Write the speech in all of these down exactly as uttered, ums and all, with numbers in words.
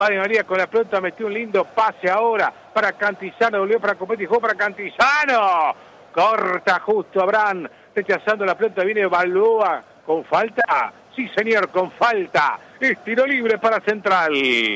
Va Di María con la pelota, metió un lindo pase ahora para Cantizano, volvió para Copetti, jugó para Cantizano. Corta justo Abraham, rechazando la pelota, viene Balboa con falta. Sí, señor, con falta. Es tiro libre para Central.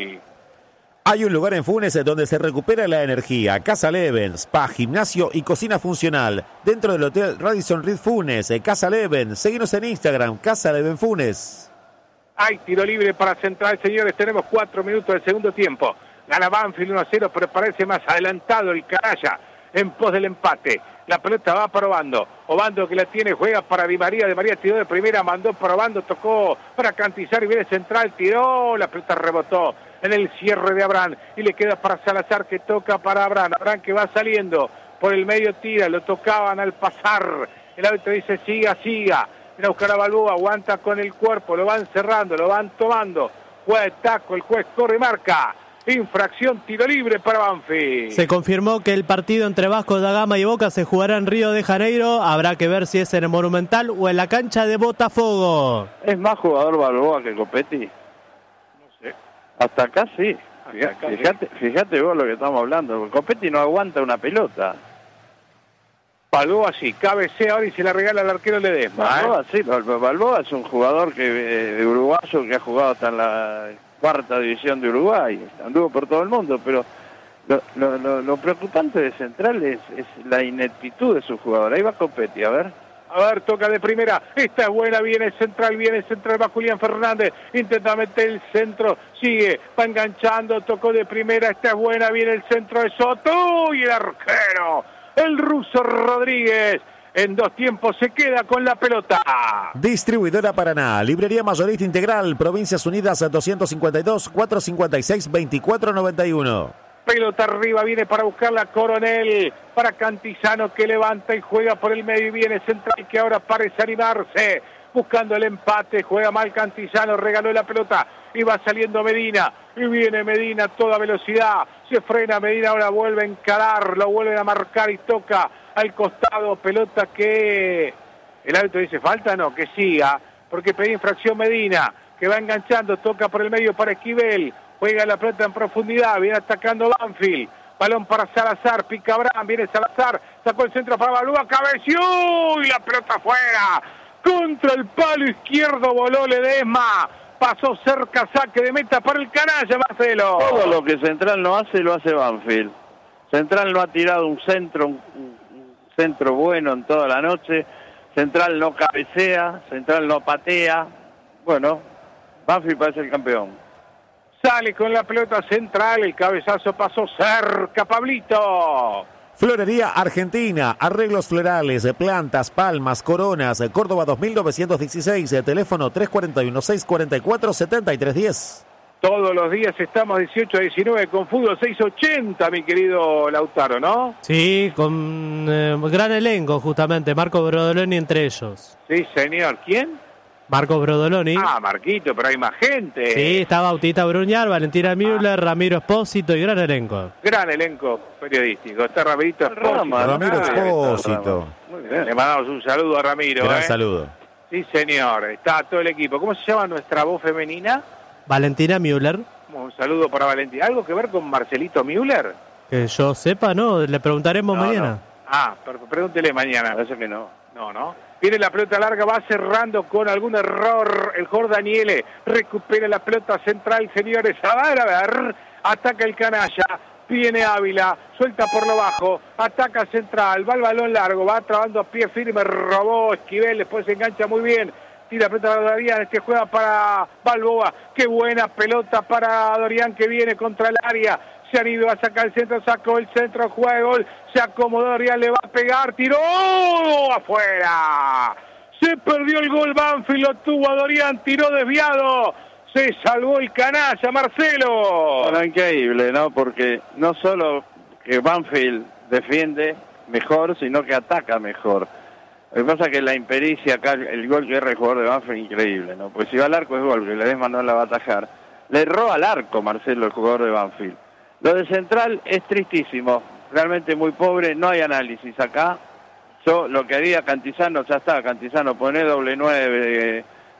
Hay un lugar en Funes donde se recupera la energía. Casa Leven, spa, gimnasio y cocina funcional. Dentro del Hotel Radisson Reed Funes. Casa Leven. Seguinos en Instagram. Casa Leven Funes. Hay tiro libre para Central, señores. Tenemos cuatro minutos del segundo tiempo. Gana Banfield uno a cero, pero parece más adelantado el Canalla en pos del empate. La pelota va para Obando. Obando que la tiene, juega para Di María. Di María tiró de primera, mandó para Obando, tocó para Cantizar y viene Central, tiró. La pelota rebotó en el cierre de Abraham y le queda para Salazar, que toca para Abraham. Abraham que va saliendo por el medio, tira, lo tocaban al pasar. El árbitro dice siga, siga. Viene a buscar a Balboa, aguanta con el cuerpo, lo van cerrando, lo van tomando. Juega de taco, el juez corre y marca. Infracción, tiro libre para Banfield. Se confirmó que el partido entre Vasco da Gama y Boca se jugará en Río de Janeiro. Habrá que ver si es en el Monumental o en la cancha de Botafogo. ¿Es más jugador Balboa que Copetti? No sé. Hasta acá sí. Hasta acá, fíjate, sí. fíjate vos lo que estamos hablando. Copetti no aguanta una pelota. Balboa sí, cabecea ahora y se la regala al arquero Ledesma. Balboa ¿eh? sí, Balboa es un jugador que de uruguayo que ha jugado hasta en la cuarta división de Uruguay, anduvo por todo el mundo, pero lo, lo, lo, lo preocupante de Central es, es la ineptitud de su jugador. Ahí va Copetti, a ver. A ver, toca de primera, esta es buena, viene Central, viene Central, va Julián Fernández, intenta meter el centro, sigue, va enganchando, tocó de primera, esta es buena, viene el centro de Soto y el arquero, el ruso Rodríguez. En dos tiempos se queda con la pelota. Distribuidora Paraná, librería mayorista integral, Provincias Unidas doscientos cincuenta y dos, cuatrocientos cincuenta y seis, veinticuatro noventa y uno. Pelota arriba, viene para buscar la Coronel, para Cantizano que levanta y juega por el medio y viene Central que ahora parece animarse, buscando el empate, juega mal Cantizano, regaló la pelota y va saliendo Medina, y viene Medina a toda velocidad, se frena Medina, ahora vuelve a encarar, lo vuelven a marcar y toca al costado, pelota que el árbitro dice falta, no, que siga, porque pedí infracción Medina, que va enganchando, toca por el medio para Esquivel, juega la pelota en profundidad, viene atacando Banfield, balón para Salazar, pica Abraham, viene Salazar, sacó el centro para Balboa, cabeció y la pelota afuera, contra el palo izquierdo voló Ledesma, pasó cerca, saque de meta para el Canalla, Marcelo. Todo lo que Central no hace, lo hace Banfield. Central no ha tirado un centro, un, un centro bueno en toda la noche, Central no cabecea, Central no patea, bueno, Banfield parece el campeón. Sale con la pelota Central, el cabezazo pasó cerca, Pablito. Florería Argentina, arreglos florales, plantas, palmas, coronas, Córdoba dos mil novecientos dieciséis, teléfono tres cuatro uno, seis cuatro cuatro, siete tres uno cero. Todos los días estamos dieciocho a diecinueve con Fútbol seiscientos ochenta, mi querido Lautaro, ¿no? Sí, con eh, gran elenco justamente, Marco Brodoloni entre ellos. Sí, señor. ¿Quién? Marco Brodoloni. Ah, Marquito, pero hay más gente. Sí, está Bautista Bruñal, Valentina Müller, ah. Ramiro Espósito y gran elenco. Gran elenco periodístico. Está Ramirito Espósito. Ramiro Espósito. Muy bien. Le mandamos un saludo a Ramiro. Gran ¿eh? saludo. Sí, señor. Está todo el equipo. ¿Cómo se llama nuestra voz femenina? Valentina Müller. Un saludo para Valentina. ¿Algo que ver con Marcelito Müller? Que yo sepa, ¿no? Le preguntaremos no, mañana. No. Ah, pero pregúntele mañana. Parece que no. No, no. Viene la pelota larga, va cerrando con algún error el jugador Daniele. Recupera la pelota Central, señores. A ver, a ver. Ataca el Canalla. Viene Ávila, suelta por lo bajo, ataca Central, va el balón largo, va trabando a pie firme, robó Esquivel, después se engancha muy bien. Tira pelota a Dorian, este juega para Balboa. Qué buena pelota para Dorian que viene contra el área. Se han ido a sacar el centro, sacó el centro, juega de gol. Se acomodó Dorian, le va a pegar, tiró afuera. Se perdió el gol Banfield, lo tuvo a Dorian, tiró desviado. Se salvó el Canalla, Marcelo. Bueno, increíble, ¿no? Porque no solo que Banfield defiende mejor, sino que ataca mejor. Lo que pasa es que la impericia acá, el gol que erra el jugador de Banfield es increíble, ¿no? Porque si va al arco es gol, que Ledesma no la va a atajar. Le erró al arco Marcelo, el jugador de Banfield. Lo de Central es tristísimo, realmente muy pobre, no hay análisis acá. Yo lo que haría Cantizano, ya está, Cantizano, poné doble nueve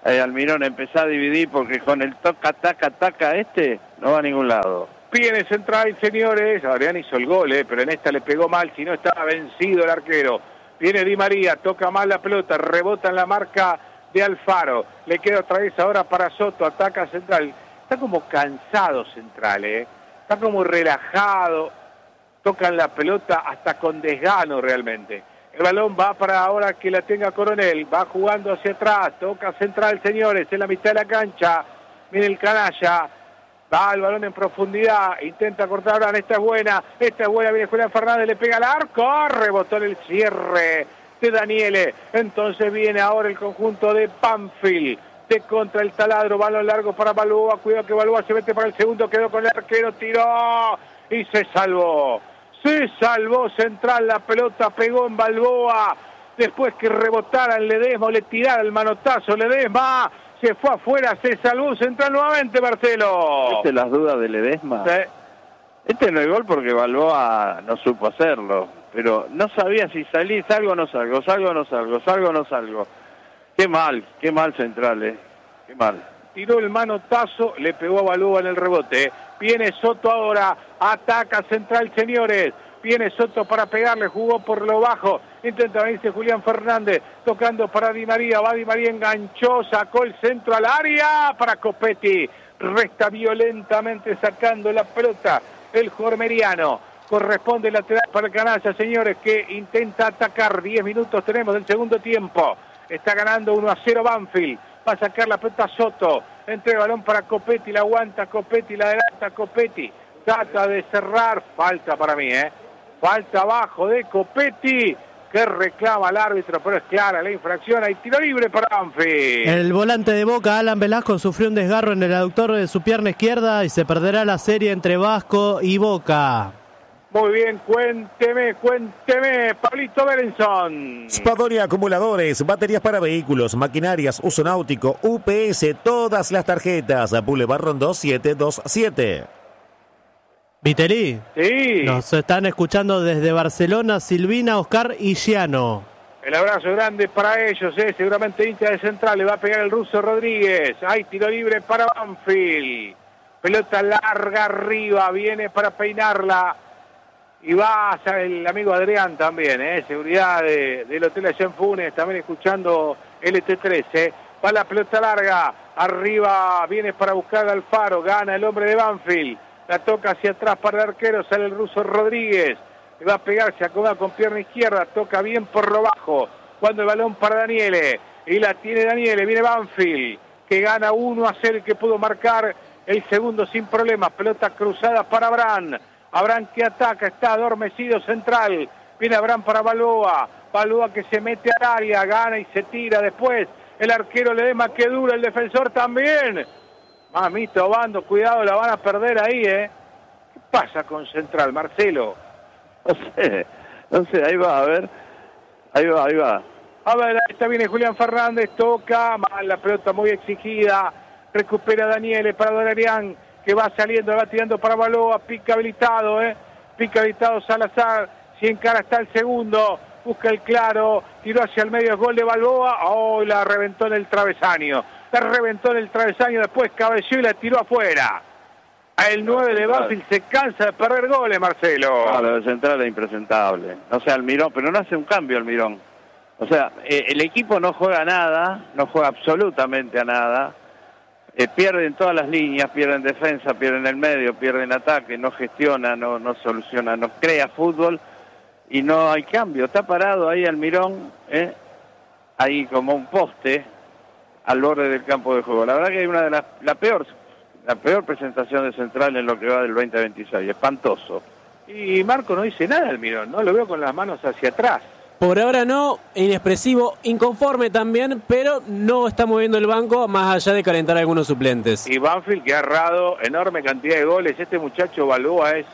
eh, Almirón, empezá a dividir porque con el toca, taca, taca este no va a ningún lado. Viene Central, señores. Adrián hizo el gol, eh, pero en esta le pegó mal, si no estaba vencido el arquero. Viene Di María, toca mal la pelota, rebota en la marca de Alfaro. Le queda otra vez ahora para Soto, ataca Central. Está como cansado Central, eh. Está como relajado. Tocan la pelota hasta con desgano realmente. El balón va para ahora que la tenga Coronel. Va jugando hacia atrás. Toca Central, señores, en la mitad de la cancha. Viene el canalla. Va el balón en profundidad. Intenta cortar ahora. Esta es buena. Esta es buena. Viene Julián Fernández. Le pega al arco. Rebotó en el cierre de Daniele. Entonces viene ahora el conjunto de Banfield. De contra el taladro. Balón largo para Balboa. Cuidado que Balboa se mete para el segundo. Quedó con el arquero. Tiró. Y se salvó. Se salvó Central, la pelota pegó en Balboa, después que rebotara el Ledesma, o le tirara el manotazo Ledesma, se fue afuera, se salvó Central nuevamente, Marcelo. ¿Viste las dudas de Ledesma? Sí. Este no es gol porque Balboa no supo hacerlo, pero no sabía si salí, salgo o no salgo, salgo o no salgo, salgo o no salgo. Qué mal, qué mal Central, eh, qué mal. Tiró el manotazo, le pegó a Balboa en el rebote. Viene Soto ahora, ataca Central, señores. Viene Soto para pegarle, jugó por lo bajo. Intenta venirse Julián Fernández, tocando para Di María. Va Di María, enganchó, sacó el centro al área para Copetti. Resta violentamente sacando la pelota el jormeriano. Corresponde lateral para el canalla, señores, que intenta atacar. diez minutos tenemos del segundo tiempo. Está ganando uno a cero Banfield. Va a sacar la pelota Soto. Entrega el balón para Copetti. La aguanta Copetti. La adelanta Copetti. Trata de cerrar. Falta para mí, ¿eh? Falta abajo de Copetti. Que reclama el árbitro. Pero es clara la infracción. Hay tiro libre para Banfield. El volante de Boca, Alan Velasco, sufrió un desgarro en el aductor de su pierna izquierda y se perderá la serie entre Vasco y Boca. Muy bien, cuénteme, cuénteme, Pablito Berenson. Spadoni Acumuladores, baterías para vehículos, maquinarias, uso náutico, U P S, todas las tarjetas. Boulevard Rondó setecientos veintisiete. Viteri. Sí. Nos están escuchando desde Barcelona, Silvina, Oscar y Giano. El abrazo grande para ellos, eh. Seguramente hincha de Central, le va a pegar el ruso Rodríguez. Hay tiro libre para Banfield. Pelota larga arriba, viene para peinarla. Y va el amigo Adrián también, ¿eh? Seguridad de, del Hotel allá en Funes, también escuchando L T trece. Va la pelota larga, arriba viene para buscar a Alfaro, gana el hombre de Banfield. La toca hacia atrás para el arquero, sale el ruso Rodríguez. Le va a pegar, se acomoda con pierna izquierda, toca bien por lo bajo. Cuando el balón para Daniele, y la tiene Daniele, viene Banfield, que gana uno a cero, que pudo marcar el segundo sin problemas. Pelota cruzada para Abraham. Abraham que ataca, está adormecido Central. Viene Abraham para Balboa. Balboa que se mete al área, gana y se tira después. El arquero Ledesma que dura, el defensor también. Mamito Bando, cuidado, la van a perder ahí, ¿eh? ¿Qué pasa con Central, Marcelo? No sé, no sé, ahí va, a ver. Ahí va, ahí va. A ver, ahí está, viene Julián Fernández, toca, mal la pelota muy exigida. Recupera Daniele para Adrián, que va saliendo, va tirando para Balboa, pica habilitado, ¿eh? Pica habilitado Salazar, si encara está el segundo, busca el claro, tiró hacia el medio, gol de Balboa, oh, la reventó en el travesaño, la reventó en el travesaño, después cabeció y la tiró afuera. El nueve de Banfield se cansa de perder goles, Marcelo. No, lo de Central es impresentable. O sea, Almirón, pero no hace un cambio Almirón. O sea, eh, el equipo no juega nada, no juega absolutamente a nada. Eh, pierden todas las líneas, pierden defensa, pierden el medio, pierden ataque, no gestiona, no, no soluciona, no crea fútbol y no hay cambio. Está parado ahí Almirón, eh, ahí como un poste al borde del campo de juego. La verdad que hay una de las, la peor, la peor presentación de Central en lo que va del veinte veintiséis, espantoso. Y Marco no dice nada Almirón, no lo veo con las manos hacia atrás. Por ahora no, inexpresivo, inconforme también, pero no está moviendo el banco más allá de calentar a algunos suplentes. Y Banfield que ha errado enorme cantidad de goles. Este muchacho Balboa es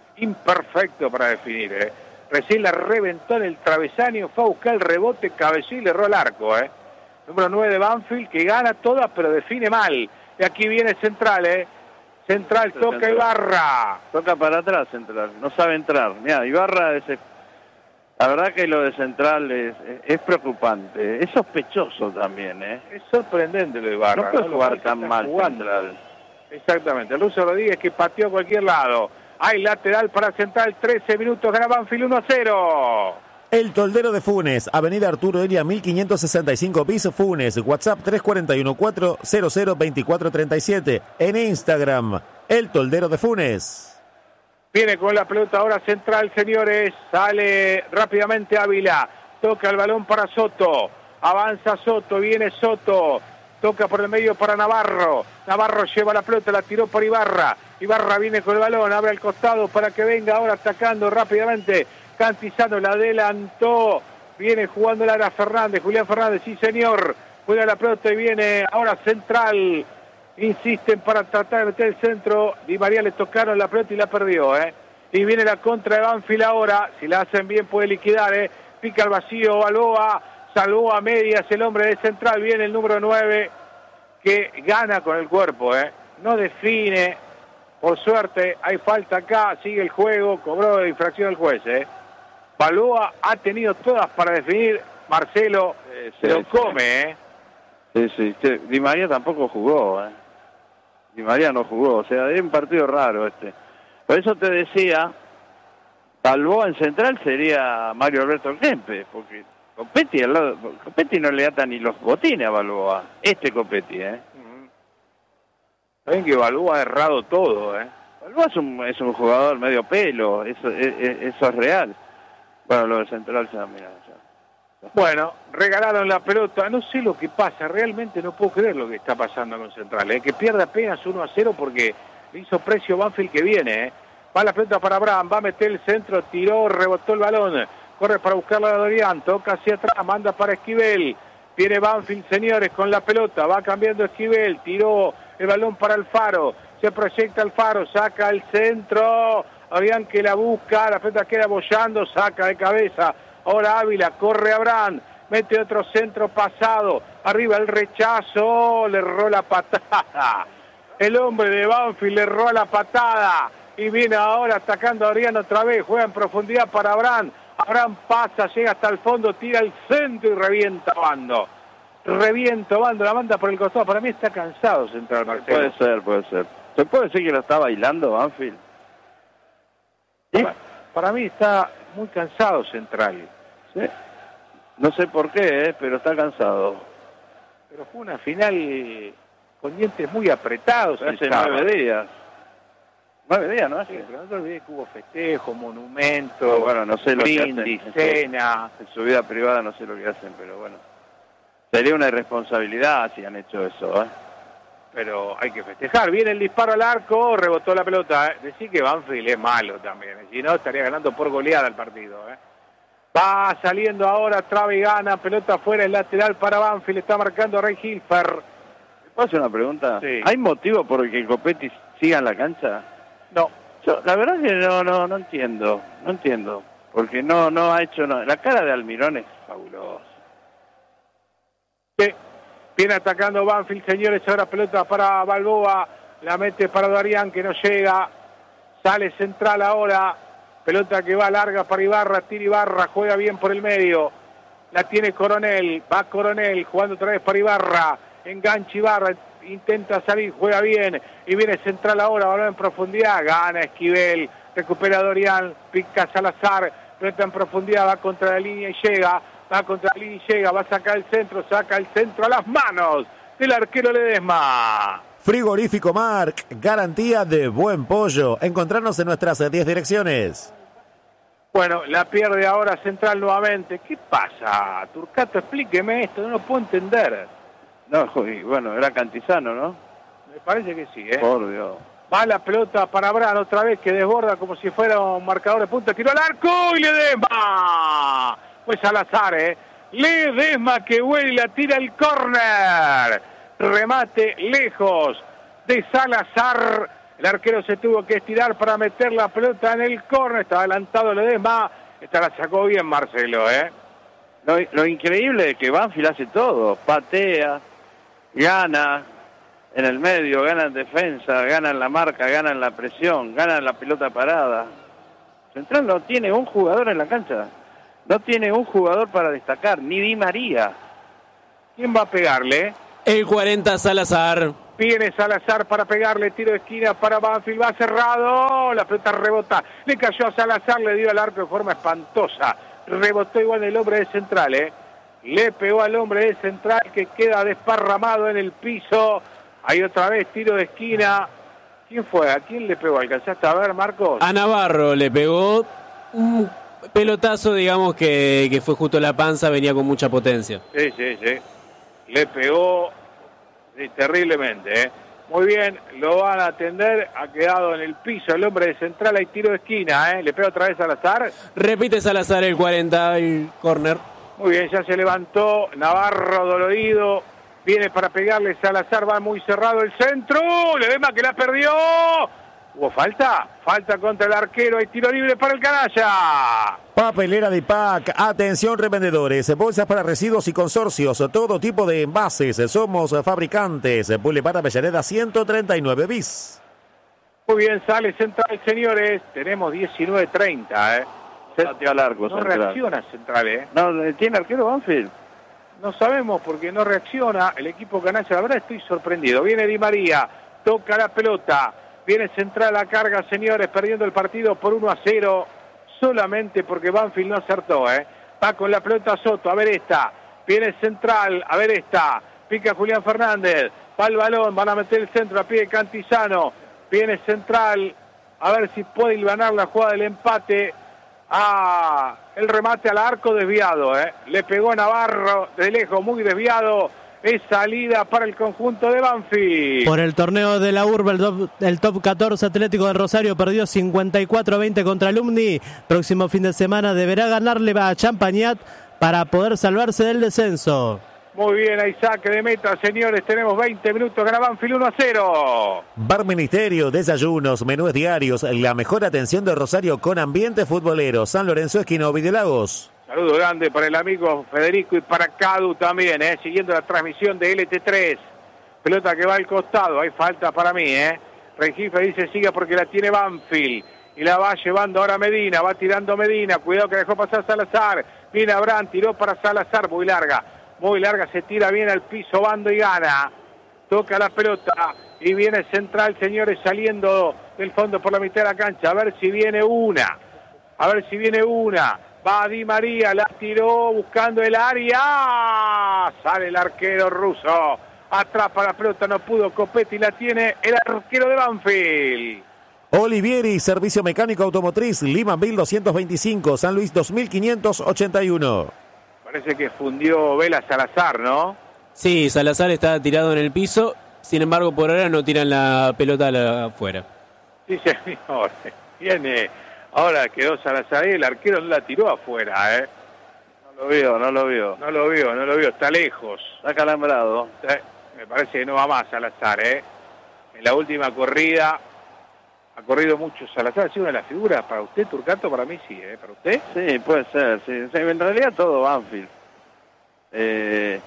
imperfecto para definir, ¿eh? Recién la reventó en el travesaño, fue a buscar el rebote, cabeció y le erró el arco, ¿eh? Número nueve de Banfield que gana todas pero define mal. Y aquí viene Central, ¿eh? Central toca Central. Ibarra. Toca para atrás Central, no sabe entrar. Mira, Ibarra es... La verdad que lo de Central es, es, es preocupante, es sospechoso también, ¿eh? Es sorprendente lo de Ibarra. No puede ¿no? jugar Lo tan está mal jugando. Central. Exactamente, el Ruso Rodríguez que pateó a cualquier lado. Hay lateral para Central, trece minutos, gana Banfield uno a cero. El Toldero de Funes, Avenida Arturo Elia mil quinientos sesenta y cinco bis Funes, WhatsApp tres cuatro uno cuatro cero cero veinticuatro treinta y siete, en Instagram, El Toldero de Funes. Viene con la pelota ahora Central, señores, sale rápidamente Ávila, toca el balón para Soto, avanza Soto, viene Soto, toca por el medio para Navarro, Navarro lleva la pelota, la tiró por Ibarra, Ibarra viene con el balón, abre el costado para que venga ahora atacando rápidamente, Cantizano la adelantó, viene jugando Lara Fernández, Julián Fernández, sí señor, juega la pelota y viene ahora Central, insisten para tratar de meter el centro, Di María le tocaron la pelota y la perdió, ¿eh? Y viene la contra de Banfield ahora, si la hacen bien puede liquidar, ¿eh? Pica al vacío, Balboa, salvó a medias el hombre de Central, viene el número nueve, que gana con el cuerpo, ¿eh? No define, por suerte, hay falta acá, sigue el juego, cobró de infracción el juez, ¿eh? Balboa ha tenido todas para definir, Marcelo Sí, se sí, lo sí. come, ¿eh? Sí, sí, sí. Di María tampoco jugó, ¿eh? Di María no jugó, o sea, es un partido raro este. Por eso te decía, Balboa en Central sería Mario Alberto Kempes, porque Copetti al lado, Copetti no le ata ni los botines a Balboa, este Copetti, ¿eh? Saben que Balboa ha errado todo, ¿eh? Balboa es un, es un jugador medio pelo, eso, es, eso es real. Bueno, lo de Central ya, mira, ya. Bueno, regalaron la pelota, no sé lo que pasa, realmente no puedo creer lo que está pasando con Central, ¿eh? Que pierde apenas uno a cero porque le hizo precio Banfield que viene, ¿eh? Va la pelota para Abraham, va a meter el centro, tiró, rebotó el balón, corre para buscarla a Dorian, toca hacia atrás, manda para Esquivel, viene Banfield, señores, con la pelota, va cambiando Esquivel, tiró el balón para Alfaro, se proyecta Alfaro, saca el centro, Dorian que la busca, la pelota queda bollando, saca de cabeza. Ahora Ávila, corre Abraham, mete otro centro pasado, arriba el rechazo, le erró la patada. El hombre de Banfield le erró la patada y viene ahora atacando a Adrián otra vez, juega en profundidad para Abraham. Abraham pasa, llega hasta el fondo, tira el centro y revienta Bando. Revienta Bando, la manda por el costado. Para mí está cansado Central, Marcelo. Puede ser, puede ser. ¿Se puede decir que lo está bailando Banfield? ¿Sí? Para, para mí está muy cansado Central. Sí. No sé por qué, ¿eh? Pero está cansado. Pero fue una final con dientes muy apretados. Hace el sábado. nueve días. Nueve días, ¿no? Sí, pero no te olvides que hubo festejo, monumento, Ah, bueno, no sé lo que brindis, hacen. cena. En su vida privada no sé lo que hacen, pero bueno. Sería una irresponsabilidad si han hecho eso, ¿eh? Pero hay que festejar. Viene el disparo al arco, rebotó la pelota. ¿eh? Decir que Banfield es malo también. ¿eh? Si no, estaría ganando por goleada el partido. ¿eh? Va saliendo ahora, traba y gana. Pelota afuera, el lateral para Banfield. Está marcando Rey Hilfer. ¿Puedo hacer una pregunta? Sí. ¿Hay motivo por el que Copetti siga en la cancha? No. Yo, la verdad que no, no, no entiendo. No entiendo. Porque no, no ha hecho nada. La cara de Almirón es fabulosa. Sí. Viene atacando Banfield, señores. Ahora pelota para Balboa. La mete para Darián, que no llega. Sale Central ahora. Pelota que va larga para Ibarra. Tira Ibarra. Juega bien por el medio. La tiene Coronel. Va Coronel jugando otra vez para Ibarra. Engancha Ibarra. Intenta salir. Juega bien. Y viene Central ahora. Balón en profundidad. Gana Esquivel. Recupera Dorian. Pica Salazar. Pelota en profundidad. Va contra la línea y llega. Va contra la línea y llega. Va a sacar el centro. Saca el centro a las manos del arquero Ledesma. Frigorífico Marc, garantía de buen pollo. Encontrarnos en nuestras diez direcciones. Bueno, la pierde ahora Central nuevamente. ¿Qué pasa? Turcato, explíqueme esto, no lo puedo entender. No, joder, bueno, era Cantizano, ¿no? Me parece que sí, ¿eh? Por Dios. Va la pelota para Abraham otra vez, que desborda como si fuera un marcador de punta. Tiró al arco y Ledesma. Pues Salazar, ¿eh? Ledesma que vuela y la tira el córner. Remate lejos de Salazar. El arquero se tuvo que estirar para meter la pelota en el córner. Está adelantado Ledesma. Esta la sacó bien Marcelo, ¿eh? Lo, lo increíble es que Banfield hace todo. Patea, gana en el medio, gana en defensa, gana en la marca, gana en la presión, gana en la pelota parada. Central no tiene un jugador en la cancha. no tiene un jugador para destacar, ni Di María. ¿Quién va a pegarle? El cuarenta Salazar. Viene Salazar para pegarle, tiro de esquina para Banfield, va cerrado, la pelota rebota, le cayó a Salazar, le dio al arco de forma espantosa, rebotó igual el hombre de Central, ¿eh? Le pegó al hombre de Central que queda desparramado en el piso, hay otra vez tiro de esquina. ¿Quién fue? ¿A quién le pegó? ¿Alcanzaste a ver, Marcos? A Navarro le pegó un pelotazo, digamos, que, que fue justo la panza, venía con mucha potencia. Sí, sí, sí, le pegó... Sí, terriblemente, ¿eh? Muy bien, lo van a atender, ha quedado en el piso el hombre de Central, hay tiro de esquina, ¿eh? Le pega otra vez a Salazar. Repite Salazar el cuarenta, el córner. Muy bien, ya se levantó, Navarro dolorido, viene para pegarle, Salazar va muy cerrado el centro, Ledesma que la perdió. ¿Hubo falta? Falta contra el arquero, hay tiro libre para el canalla. Papelera de P A C, atención revendedores, bolsas para residuos y consorcios, todo tipo de envases, somos fabricantes, Boulevard Avellaneda ciento treinta y nueve bis. Muy bien, sale Central, señores, tenemos diecinueve treinta, ¿eh? Pateó al arco, no Central. reacciona Central, ¿eh? No, ¿tiene arquero Banfield? No sabemos porque no reacciona el equipo canalla, la verdad estoy sorprendido. Viene Di María, toca la pelota, viene Central a carga, señores, perdiendo el partido por uno a cero. Solamente porque Banfield no acertó, ¿eh? Va con la pelota Soto, a ver esta. Viene Central, a ver esta. Pica Julián Fernández, va el balón, van a meter el centro a pie de Cantizano. Viene Central, a ver si puede hilvanar la jugada del empate. Ah, el remate al arco desviado, ¿eh? Le pegó Navarro de lejos, muy desviado. Es salida para el conjunto de Banfield. Por el torneo de la urbe, el top, el top catorce Atlético de Rosario perdió cincuenta y cuatro a veinte contra Alumni. Próximo fin de semana deberá ganarle a Champagnat para poder salvarse del descenso. Muy bien, ahí saque de meta, señores. Tenemos veinte minutos, gana Banfield uno a cero. Bar Ministerio, desayunos, menús diarios, la mejor atención de Rosario con ambiente futbolero. San Lorenzo, esquina Ovidio Lagos. Saludo grande para el amigo Federico y para Cadu también, ¿eh? Siguiendo la transmisión de L T tres. Pelota que va al costado, hay falta para mí, ¿eh? Rengifo dice siga porque la tiene Banfield. Y la va llevando ahora Medina, va tirando Medina. Cuidado que dejó pasar Salazar. Viene Abraham, tiró para Salazar, muy larga. Muy larga, se tira bien al piso, Bando y gana. Toca la pelota y viene Central, señores, saliendo del fondo por la mitad de la cancha. A ver si viene una. A ver si viene una. Va Di María, la tiró buscando el área. Sale el arquero ruso. Atrapa la pelota, no pudo Copetti, la tiene el arquero de Banfield. Olivieri, servicio mecánico automotriz, Lima mil doscientos veinticinco, San Luis dos mil quinientos ochenta y uno. Parece que fundió Vela Salazar, ¿no? Sí, Salazar está tirado en el piso, sin embargo por ahora no tiran la pelota afuera. Sí, señor. Viene... Ahora quedó Salazar y el arquero no la tiró afuera, ¿eh? No lo vio, no lo vio. No lo vio, no lo vio, está lejos. Está calambrado. Eh, me parece que no va más Salazar, ¿eh? En la última corrida ha corrido mucho Salazar. ¿Ha sido una de las figuras para usted, Turcato? Para mí sí, ¿eh? ¿Para usted? Sí, puede ser. Sí. En realidad todo Banfield. Eh,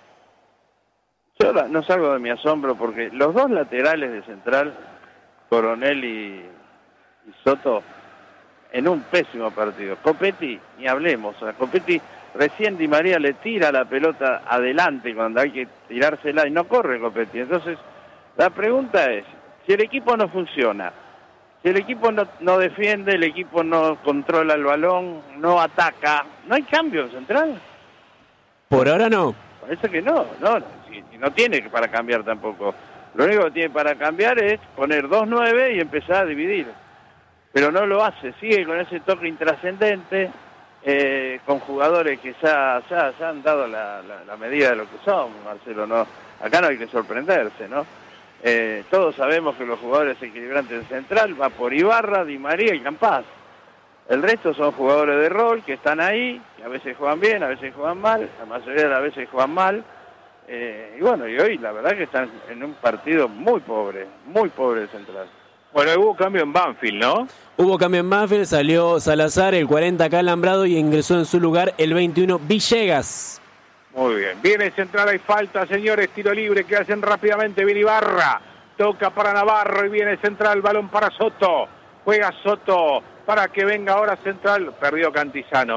yo no salgo de mi asombro porque los dos laterales de Central, Coronel y, y Soto, en un pésimo partido. Copetti, ni hablemos. O sea, Copetti, recién Di María le tira la pelota adelante cuando hay que tirársela y no corre Copetti. Entonces, la pregunta es, si el equipo no funciona, si el equipo no, no defiende, el equipo no controla el balón, no ataca, ¿no hay cambio en Central? Por ahora no. Parece que no, no, si, si no tiene para cambiar tampoco. Lo único que tiene para cambiar es poner dos nueve y empezar a dividir. Pero no lo hace, sigue con ese toque intrascendente, eh, con jugadores que ya, ya, ya han dado la, la, la medida de lo que son, Marcelo, ¿no? Acá no hay que sorprenderse, ¿no? Eh, todos sabemos que los jugadores equilibrantes de Central va por Ibarra, Di María y Campaz. El resto son jugadores de rol que están ahí, que a veces juegan bien, a veces juegan mal, la mayoría de las veces juegan mal. Eh, y bueno, y hoy la verdad que están en un partido muy pobre, muy pobre de Central. Bueno, hubo cambio en Banfield, ¿no? Hubo cambio en Banfield, salió Salazar, el cuarenta acá alambrado y ingresó en su lugar el veintiuno Villegas. Muy bien, viene Central, hay falta, señores, tiro libre que hacen rápidamente, viene Ibarra, toca para Navarro y viene Central, balón para Soto, juega Soto para que venga ahora Central, perdió Cantizano,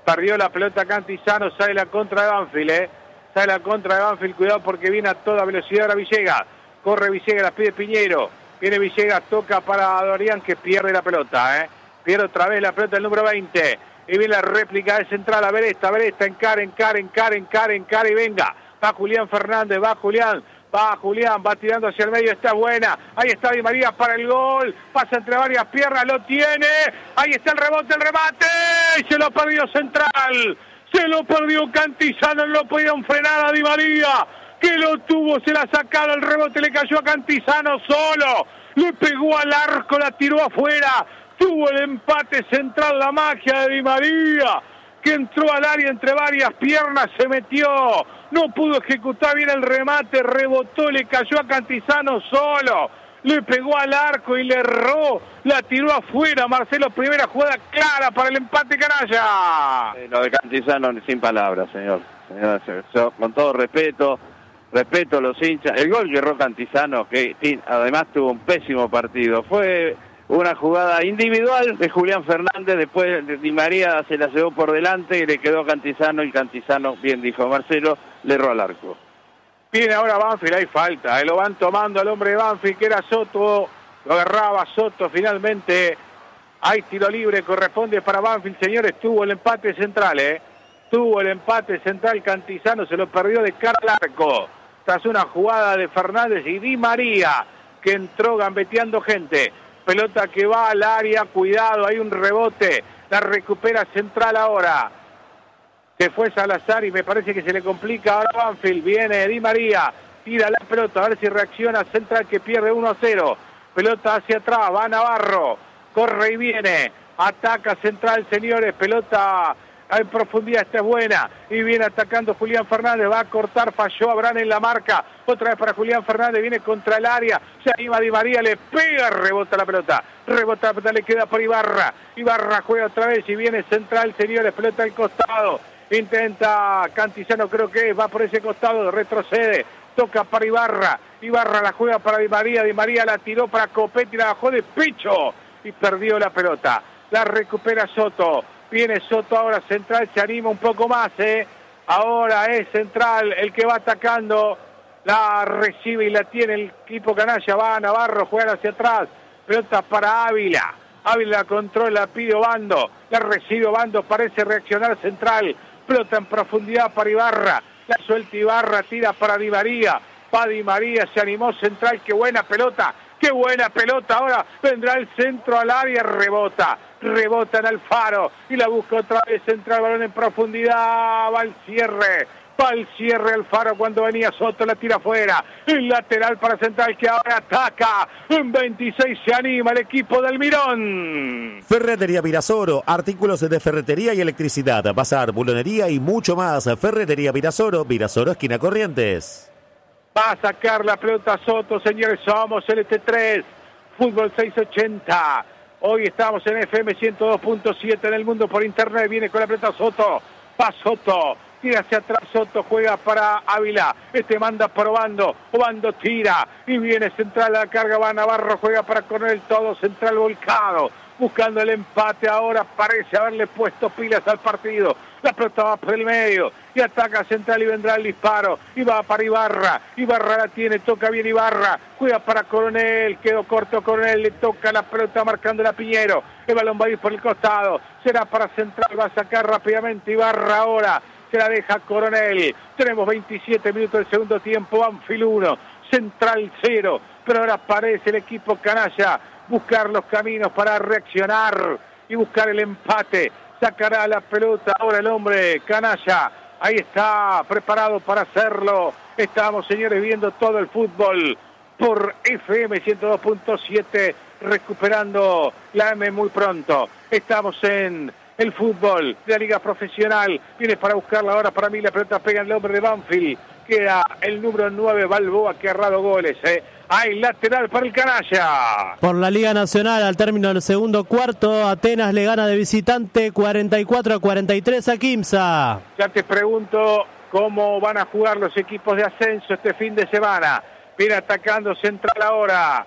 Perdió la pelota Cantizano, sale la contra de Banfield, ¿eh? Sale la contra de Banfield, cuidado porque viene a toda velocidad ahora Villegas. Corre Villegas, la pide Piñero. Viene Villegas, toca para Dorian que pierde la pelota, ¿eh? Pierde otra vez la pelota el número veinte. Y viene la réplica de central, a ver esta, a ver esta, encara, encara, encara, encara, encara y venga. Va Julián Fernández, va Julián. Va Julián, va tirando hacia el medio, está buena. Ahí está Di María para el gol. Pasa entre varias piernas, lo tiene. Ahí está el rebote, el remate. Y se lo perdió Central. Se lo perdió Cantizano, no lo podían frenar a Di María. Que lo tuvo, se la sacaron, el rebote le cayó a Cantizano solo. Le pegó al arco, la tiró afuera. Tuvo el empate Central, la magia de Di María, que entró al área entre varias piernas, se metió, no pudo ejecutar bien el remate, rebotó, le cayó a Cantizano solo, le pegó al arco y le erró, la tiró afuera. Marcelo, primera jugada clara para el empate canalla. Eh, lo de Cantizano sin palabras, señor. señor yo, con todo respeto, respeto a los hinchas. El gol que erró Cantizano, que además tuvo un pésimo partido, fue una jugada individual de Julián Fernández, después de Di María se la llevó por delante y le quedó a Cantizano, y Cantizano, bien dijo Marcelo, le erró al arco. Viene ahora Banfield, hay falta, eh, lo van tomando al hombre de Banfield que era Soto, lo agarraba Soto finalmente, hay tiro libre, corresponde para Banfield, señores, tuvo el empate Central, eh, tuvo el empate Central, Cantizano se lo perdió de cara al arco, tras una jugada de Fernández y Di María, que entró gambeteando gente. Pelota que va al área, cuidado, hay un rebote, la recupera Central ahora. Se fue Salazar y me parece que se le complica ahora Banfield. Viene Di María, tira la pelota, a ver si reacciona Central que pierde uno a cero. Pelota hacia atrás, va Navarro, corre y viene, ataca Central, señores, pelota en profundidad, esta es buena, y viene atacando Julián Fernández, va a cortar, falló Abraham en la marca, otra vez para Julián Fernández, viene contra el área, se anima Di María, le pega, rebota la pelota, rebota la pelota, le queda por Ibarra, Ibarra juega otra vez y viene Central, señores, pelota al costado, intenta Cantizano, creo que va por ese costado, retrocede, toca para Ibarra, Ibarra la juega para Di María, Di María la tiró para Copetti, la bajó de pecho y perdió la pelota, la recupera Soto. Viene Soto ahora, Central se anima un poco más, ¿eh? Ahora es Central el que va atacando, la recibe y la tiene el equipo canalla, va a Navarro, juega hacia atrás, pelota para Ávila, Ávila la controla, pide Obando, la recibe Obando, parece reaccionar Central, pelota en profundidad para Ibarra, la suelta Ibarra, tira para Di María, va Di María, se animó Central, qué buena pelota, qué buena pelota, ahora vendrá el centro al área, rebota, rebota en Alfaro, y la busca otra vez, entra el balón en profundidad, va al cierre, va al cierre Alfaro cuando venía Soto, la tira afuera, el lateral para Central que ahora ataca, en veintiséis se anima el equipo del Mirón. Ferretería Virasoro, artículos de ferretería y electricidad, bazar, bulonería y mucho más. Ferretería Virasoro, Virasoro esquina Corrientes. Va a sacar la pelota Soto, señores, somos el T tres, Fútbol seiscientos ochenta. Hoy estamos en F M ciento dos punto siete en el mundo por internet, viene con la pelota Soto, va Soto, tira hacia atrás Soto, juega para Ávila, este manda probando, Obando tira, y viene Central a la carga, va Navarro, juega para Coronel, todo Central volcado, buscando el empate ahora, parece haberle puesto pilas al partido, la pelota va por el medio, y ataca Central y vendrá el disparo, y va para Ibarra, Ibarra la tiene, toca bien Ibarra, juega para Coronel, quedó corto Coronel, le toca la pelota marcando a Piñero, el balón va a ir por el costado, será para Central, va a sacar rápidamente Ibarra ahora, se la deja Coronel, tenemos veintisiete minutos del segundo tiempo, Banfield uno, Central cero, pero ahora aparece el equipo canalla, buscar los caminos para reaccionar y buscar el empate, sacará la pelota ahora el hombre canalla, ahí está preparado para hacerlo, estamos señores viendo todo el fútbol por F M ciento dos punto siete, recuperando la M muy pronto, estamos en el fútbol de la liga profesional, viene para buscarla ahora para mí, la pelota pega en el hombre de Banfield, queda el número nueve Balboa que ha errado goles, eh. Hay lateral para el canalla. Por la Liga Nacional, al término del segundo cuarto, Atenas le gana de visitante cuarenta y cuatro a cuarenta y tres a Quimsa. Ya te pregunto cómo van a jugar los equipos de ascenso este fin de semana. Viene atacando Central ahora.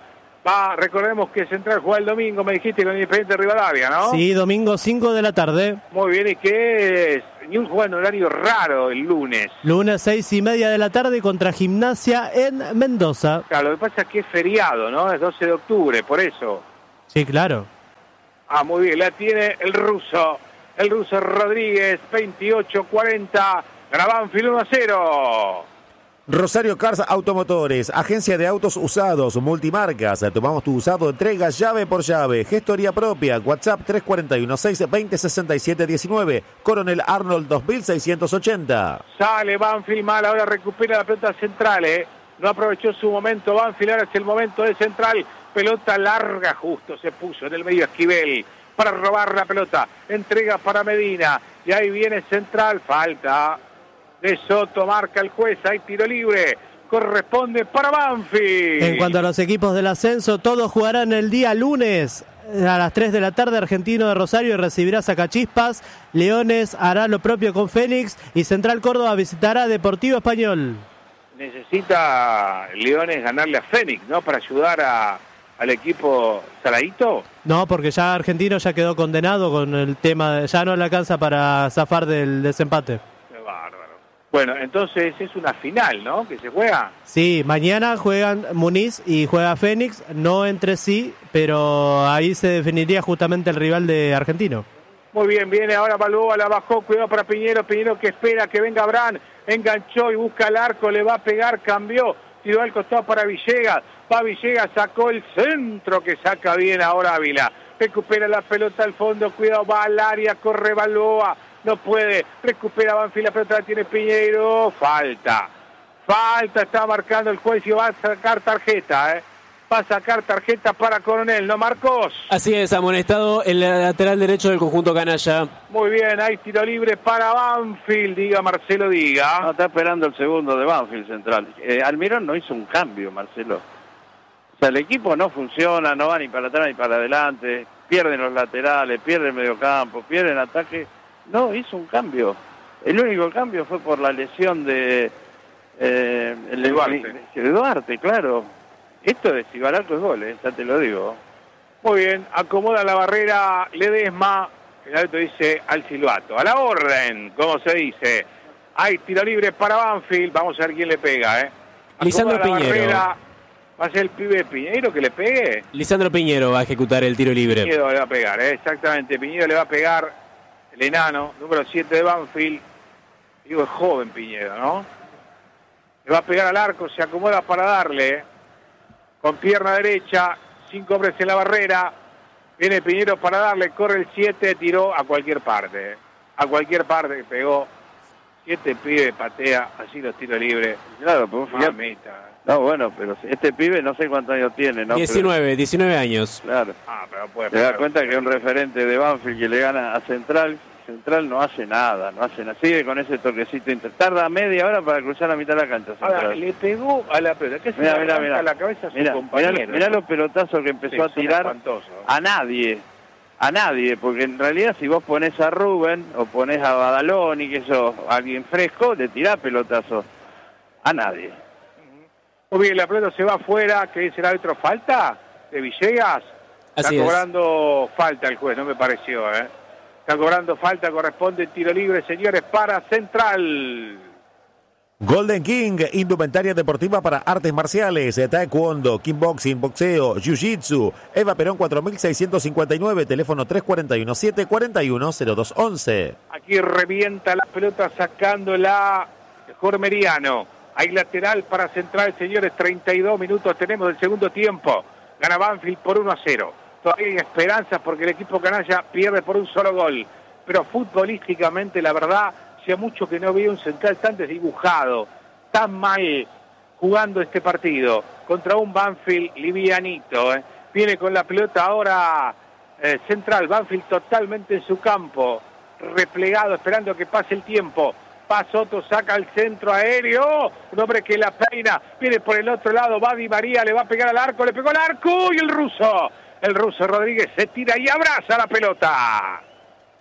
Va, recordemos que Central juega el domingo, me dijiste, con Independiente Rivadavia, ¿no? Sí, domingo cinco de la tarde. Muy bien, y que es un juego en horario raro el lunes. Lunes seis y media de la tarde contra Gimnasia en Mendoza. Claro, lo que pasa es que es feriado, ¿no? Es doce de octubre, por eso. Sí, claro. Ah, muy bien, la tiene el ruso. El ruso Rodríguez, veintiocho cuarenta. Gana Banfield uno a cero. Rosario Cars Automotores, agencia de autos usados, multimarcas. Tomamos tu usado, entrega llave por llave. Gestoría propia, WhatsApp tres cuatro uno seis veinte sesenta y siete diecinueve. Coronel Arnold dos mil seiscientos ochenta. Sale Banfield mal, ahora recupera la pelota central, ¿eh? No aprovechó su momento Banfield, ahora es el momento de Central. Pelota larga, justo se puso en el medio Esquivel para robar la pelota. Entrega para Medina y ahí viene Central, falta de Soto, marca el juez, hay tiro libre, corresponde para Banfield. En cuanto a los equipos del ascenso, todos jugarán el día lunes a las tres de la tarde. Argentino de Rosario recibirá Sacachispas, Leones hará lo propio con Fénix y Central Córdoba visitará Deportivo Español. Necesita Leones ganarle a Fénix, ¿no? Para ayudar a, al equipo Saladito. No, porque ya Argentino ya quedó condenado con el tema, de, ya no le alcanza para zafar del desempate. Bueno, entonces es una final, ¿no? Que se juega. Sí, mañana juegan Muniz y juega Fénix, no entre sí, pero ahí se definiría justamente el rival de Argentino. Muy bien, viene ahora Balboa, la bajó, cuidado para Piñero, Piñero que espera que venga Abraham, enganchó y busca el arco, le va a pegar, cambió, tiró al costado para Villegas, va Villegas, sacó el centro que saca bien ahora Ávila, recupera la pelota al fondo, cuidado, va al área, corre Balboa. No puede, recupera Banfield, la pelota la tiene Piñeiro, falta, falta, está marcando el juez y va a sacar tarjeta, ¿eh? Va a sacar tarjeta para Coronel, ¿no, Marcos? Así es, amonestado el lateral derecho del conjunto canalla. Muy bien, hay tiro libre para Banfield, diga Marcelo, diga. No, está esperando el segundo de Banfield Central. Eh, Almirón no hizo un cambio, Marcelo. O sea, el equipo no funciona, no va ni para atrás ni para adelante, pierden los laterales, pierden el mediocampo, pierden ataque. No, hizo un cambio. El único cambio fue por la lesión de eh, el de Duarte. De Duarte, claro. Esto de si va al arco es gol, eh, ya te lo digo. Muy bien, acomoda la barrera Ledesma. El árbitro dice al silbato. A la orden, como se dice. Hay tiro libre para Banfield. Vamos a ver quién le pega, ¿eh? Lisandro Piñero. Barrera. ¿Va a ser el pibe Piñeiro que le pegue? Lisandro Piñero va a ejecutar el tiro libre. Piñeiro le va a pegar, ¿eh? Exactamente. Piñeiro le va a pegar. El enano, número siete de Banfield. Digo, es joven Piñeiro, ¿no? Le va a pegar al arco, se acomoda para darle. Con pierna derecha, cinco hombres en la barrera. Viene Piñeiro para darle, corre el siete, tiró a cualquier parte. A cualquier parte que pegó. Siete pibe, patea, así los tiros libres. Claro, pues fíjate. No, bueno, pero este pibe no sé cuántos años tiene, ¿no? diecinueve, pero, diecinueve años. Claro. Ah, pero puede Te das cuenta que es un referente de Banfield que le gana a Central. Central no hace nada, no hace nada. Sigue con ese toquecito. Inter... Tarda media hora para cruzar la mitad de la cancha. Central. Ahora, le pegó a la pelota. ¿Qué se mira, le mira, mira. a la cabeza a su mira, compañero? Mirá, mirá los pelotazos que empezó sí, a tirar a nadie. A nadie, porque en realidad si vos ponés a Rubén o ponés a Badalón y que eso, alguien fresco, le tirás pelotazos a nadie. Muy bien, la pelota se va afuera, que dice el árbitro, ¿falta? ¿De Villegas? Está Así cobrando es. falta el juez, no me pareció, ¿eh? Está cobrando falta, corresponde tiro libre, señores, para Central. Golden King, indumentaria deportiva para artes marciales, taekwondo, kickboxing, boxeo, jiu-jitsu. Eva Perón cuatro mil seiscientos cincuenta y nueve, teléfono tres cuatro uno siete, cuatro uno cero dos once. Aquí revienta la pelota sacándola Jorge Meriano. Hay lateral para Central, señores, treinta y dos minutos tenemos del segundo tiempo. Gana Banfield por uno a cero. Todavía hay esperanzas porque el equipo canalla pierde por un solo gol. Pero futbolísticamente, la verdad, hacía mucho que no había un Central tan desdibujado, tan mal jugando este partido. Contra un Banfield livianito. ¿eh? Viene con la pelota ahora eh, Central. Banfield totalmente en su campo. Replegado, esperando que pase el tiempo. Pasoto saca el centro aéreo, un hombre que la peina, viene por el otro lado, va Di María, le va a pegar al arco, le pegó al arco y el ruso, el ruso Rodríguez se tira y abraza la pelota.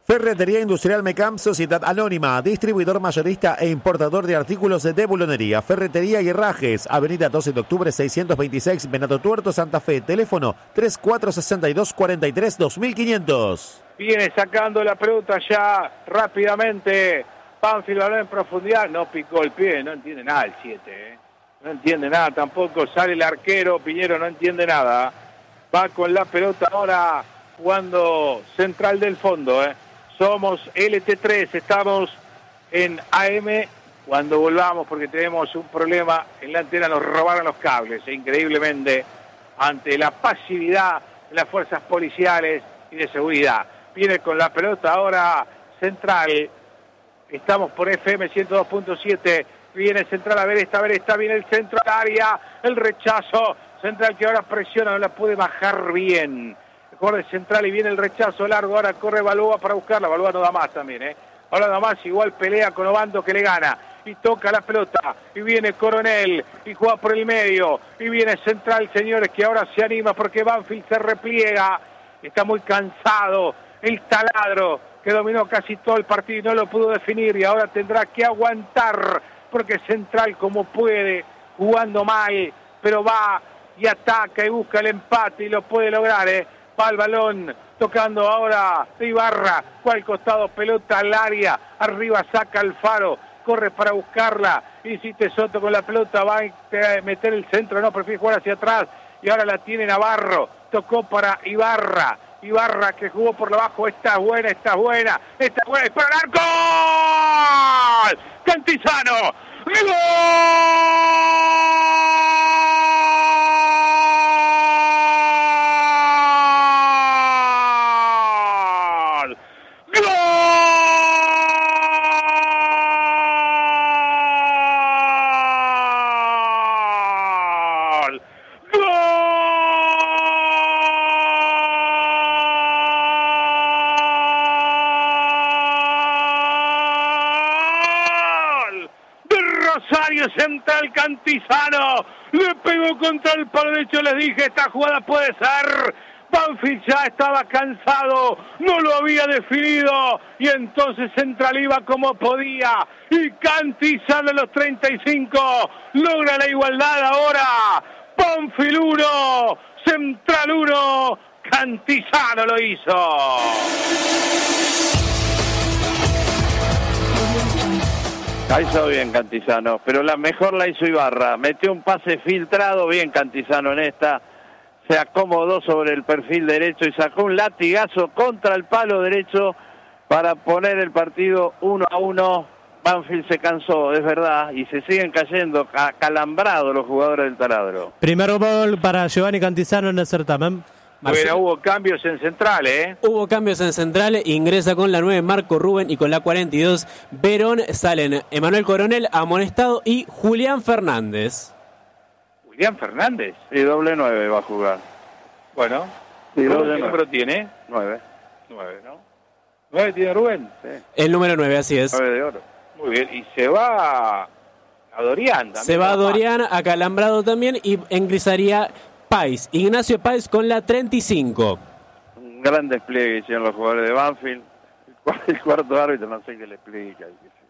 Ferretería Industrial Mecam, Sociedad Anónima, distribuidor mayorista e importador de artículos de bulonería. Ferretería y Herrajes, Avenida doce de octubre seiscientos veintiséis, Venado Tuerto, Santa Fe. Teléfono tres cuatro seis dos, cuatro tres, dos mil quinientos. Viene sacando la pelota ya rápidamente. Banfield habló en profundidad. No picó el pie, no entiende nada el siete. ¿eh? No entiende nada tampoco. Sale el arquero, Piñero no entiende nada. Va con la pelota ahora jugando Central del Fondo. ¿eh? Somos L T tres, estamos en A M. Cuando volvamos, porque tenemos un problema en la antena, nos robaron los cables, e increíblemente, ante la pasividad de las fuerzas policiales y de seguridad. Viene con la pelota ahora Central. Estamos por F M ciento dos punto siete. Viene Central a ver esta, a ver esta, viene el centro al área. El rechazo. Central que ahora presiona, no la puede bajar bien. Corre Central y viene el rechazo largo. Ahora corre Balboa para buscarla. Balboa no da más también, ¿eh? Ahora nada más, igual pelea con Obando que le gana. Y toca la pelota. Y viene Coronel. Y juega por el medio. Y viene Central, señores, que ahora se anima porque Banfield se repliega. Está muy cansado. El taladro que dominó casi todo el partido y no lo pudo definir. Y ahora tendrá que aguantar. Porque Central como puede, jugando mal. Pero va y ataca y busca el empate y lo puede lograr, ¿eh? Va el balón, tocando ahora de Ibarra, cual costado, pelota al área, arriba saca Alfaro, corre para buscarla, Insiste Soto con la pelota, va a meter el centro, no, prefiere jugar hacia atrás, y ahora la tiene Navarro, tocó para Ibarra, Ibarra que jugó por abajo, está buena, está buena, está buena, ¡es para el arco! ¡Cantizano! ¡Gol! Central Cantizano le pegó contra el palo derecho, les dije, esta jugada puede ser. Banfield ya estaba cansado, no lo había definido y entonces Central iba como podía y Cantizano a los treinta y cinco logra la igualdad ahora. Banfield uno, Central uno, Cantizano lo hizo. La hizo bien Cantizano, pero la mejor la hizo Ibarra. Metió un pase filtrado, bien Cantizano en esta. Se acomodó sobre el perfil derecho y sacó un latigazo contra el palo derecho para poner el partido uno a uno. Banfield se cansó, es verdad, y se siguen cayendo acalambrados los jugadores del taladro. Primer gol para Giovanni Cantizano en el certamen. Bueno, hubo cambios en Central, ¿eh? Hubo cambios en Central, ingresa con la nueve Marco Rubén y con la cuarenta y dos Verón. Salen Emanuel Coronel, amonestado, y Julián Fernández. ¿Julián Fernández? Sí, doble nueve va a jugar. Bueno, sí, ¿qué doble número tiene? Nueve. Nueve, ¿no? ¿Nueve tiene Rubén? Sí. El número nueve, así es. Nueve de oro. Muy bien, y se va a Dorian también. Se va a Dorian, acalambrado también, y ingresaría Páez, Ignacio Páez con la treinta y cinco. Un gran despliegue hicieron los jugadores de Banfield. El cuarto árbitro no sé qué le explica.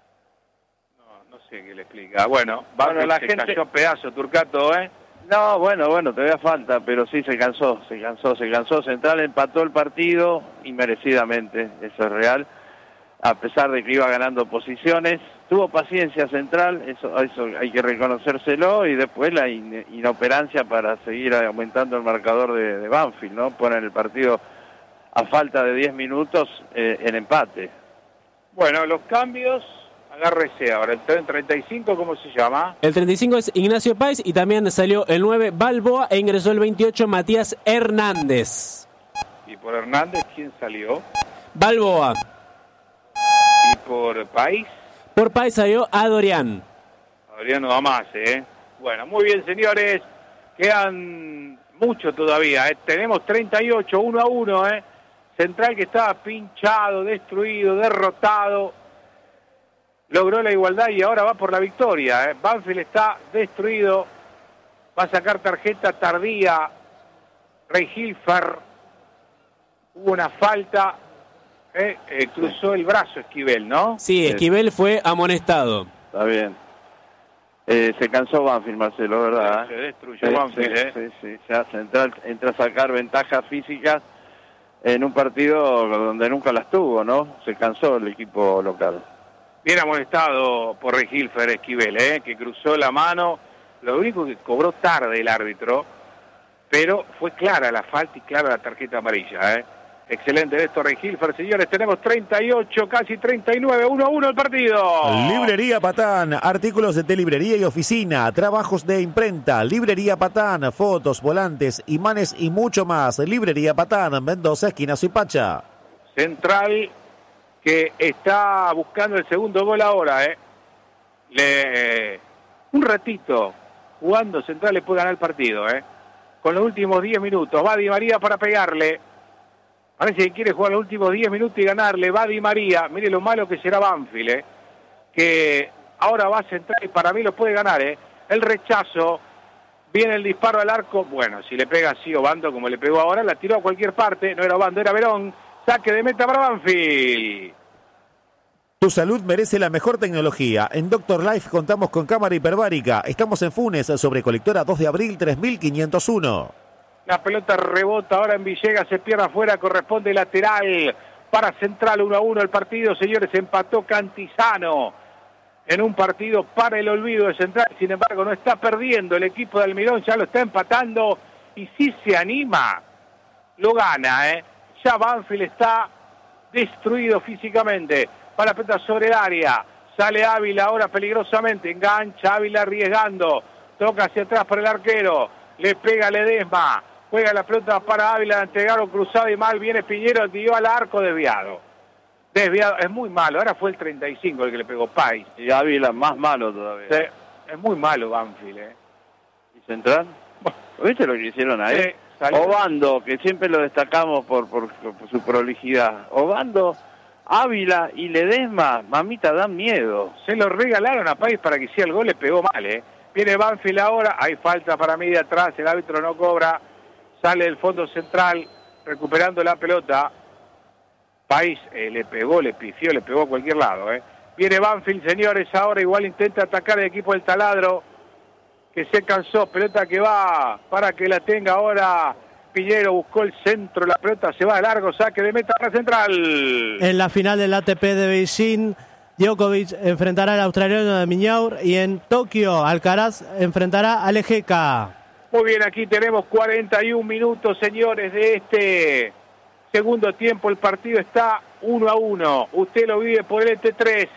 No, no sé qué le explica. Bueno, bueno la gente cayó pedazo, Turcato, ¿eh? No, bueno, bueno, todavía falta, pero sí se cansó, se cansó, se cansó. Central empató el partido inmerecidamente, eso es real. A pesar de que iba ganando posiciones, tuvo paciencia Central, eso, eso hay que reconocérselo, y después la in, inoperancia para seguir aumentando el marcador de, de Banfield, ¿no? Ponen el partido a falta de diez minutos eh, en empate. Bueno, los cambios, agárrese ahora, el treinta y cinco, ¿cómo se llama? El treinta y cinco es Ignacio Páez y también salió el nueve Balboa e ingresó el veintiocho Matías Hernández. Y por Hernández, ¿quién salió? Balboa. ¿Y por País? Por Páez salió a Dorian. Dorian no da más, ¿eh? Bueno, muy bien, señores. Quedan mucho todavía, ¿eh? Tenemos treinta y ocho, uno a uno, ¿eh? Central que estaba pinchado, destruido, derrotado. Logró la igualdad y ahora va por la victoria, ¿eh? Banfield está destruido. Va a sacar tarjeta tardía. Rey Hilfer. Hubo una falta Eh, eh, cruzó el brazo Esquivel, ¿no? Sí, Esquivel fue amonestado. Está bien. Eh, se cansó Banfield, Marcelo, ¿verdad? Se destruyó Sí, Banfield, sí, ¿eh? sí, sí. Ya se entra, entra a sacar ventajas físicas en un partido donde nunca las tuvo, ¿no? Se cansó el equipo local. Bien amonestado por Regilfer Esquivel, ¿eh? Que cruzó la mano. Lo único que cobró tarde el árbitro, pero fue clara la falta y clara la tarjeta amarilla, ¿eh? Excelente de esto, Regilfer. Señores, tenemos treinta y ocho, casi treinta y nueve, uno a uno el partido. Librería Patán, artículos de librería y oficina, trabajos de imprenta. Librería Patán, fotos, volantes, imanes y mucho más. Librería Patán, Mendoza, esquina Suipacha. Central que está buscando el segundo gol ahora, ¿eh? Le, un ratito jugando Central le puede ganar el partido, ¿eh? Con los últimos diez minutos. Va Di María para pegarle. Parece que quiere jugar los últimos diez minutos y ganarle. Va Di María. Mire lo malo que será Banfield, ¿eh? Que ahora va a Central y para mí lo puede ganar, ¿eh? El rechazo. Viene el disparo al arco. Bueno, si le pega así Obando como le pegó ahora, la tiró a cualquier parte. No era Obando, era Verón. Saque de meta para Banfield. Tu salud merece la mejor tecnología. En Doctor Life contamos con cámara hiperbárica. Estamos en Funes, sobre Colectora dos de abril, tres mil quinientos uno. La pelota rebota ahora en Villegas, se pierde afuera, corresponde lateral para Central. Uno a uno el partido, señores, empató Cantizano en un partido para el olvido de Central. Sin embargo, no está perdiendo el equipo de Almirón, ya lo está empatando y si se anima, lo gana, ¿eh? Ya Banfield está destruido físicamente. Para la pelota sobre el área, sale Ávila ahora peligrosamente, engancha Ávila arriesgando, toca hacia atrás para el arquero, le pega Ledesma, juega la pelota para Ávila, entregaron cruzado y mal, viene Piñero, dio al arco desviado. Desviado, es muy malo, ahora fue el treinta y cinco el que le pegó Pais. Y Ávila más malo todavía. Sí, es muy malo Banfield, ¿eh? ¿Y Central? ¿Viste lo que hicieron ahí? Sí, salió. Obando, que siempre lo destacamos por, por, por su prolijidad. Obando, Ávila y Ledesma, mamita, dan miedo. Se lo regalaron a Pais para que hiciera el gol, le pegó mal, ¿eh? Viene Banfield ahora, hay falta para mí de atrás, el árbitro no cobra, sale el fondo central, recuperando la pelota. Pais eh, le pegó, le pifió, le pegó a cualquier lado, ¿eh? Viene Banfield, señores, ahora igual intenta atacar el equipo del Taladro, que se cansó, pelota que va para que la tenga ahora Piñero, buscó el centro, la pelota se va a largo, saque de meta para Central. En la final del A T P de Beijing, Djokovic enfrentará al australiano de Miñaur y en Tokio, Alcaraz enfrentará al Ejeca. Muy bien, aquí tenemos cuarenta y un minutos, señores, de este segundo tiempo. El partido está uno a uno. Usted lo vive por el E T tres.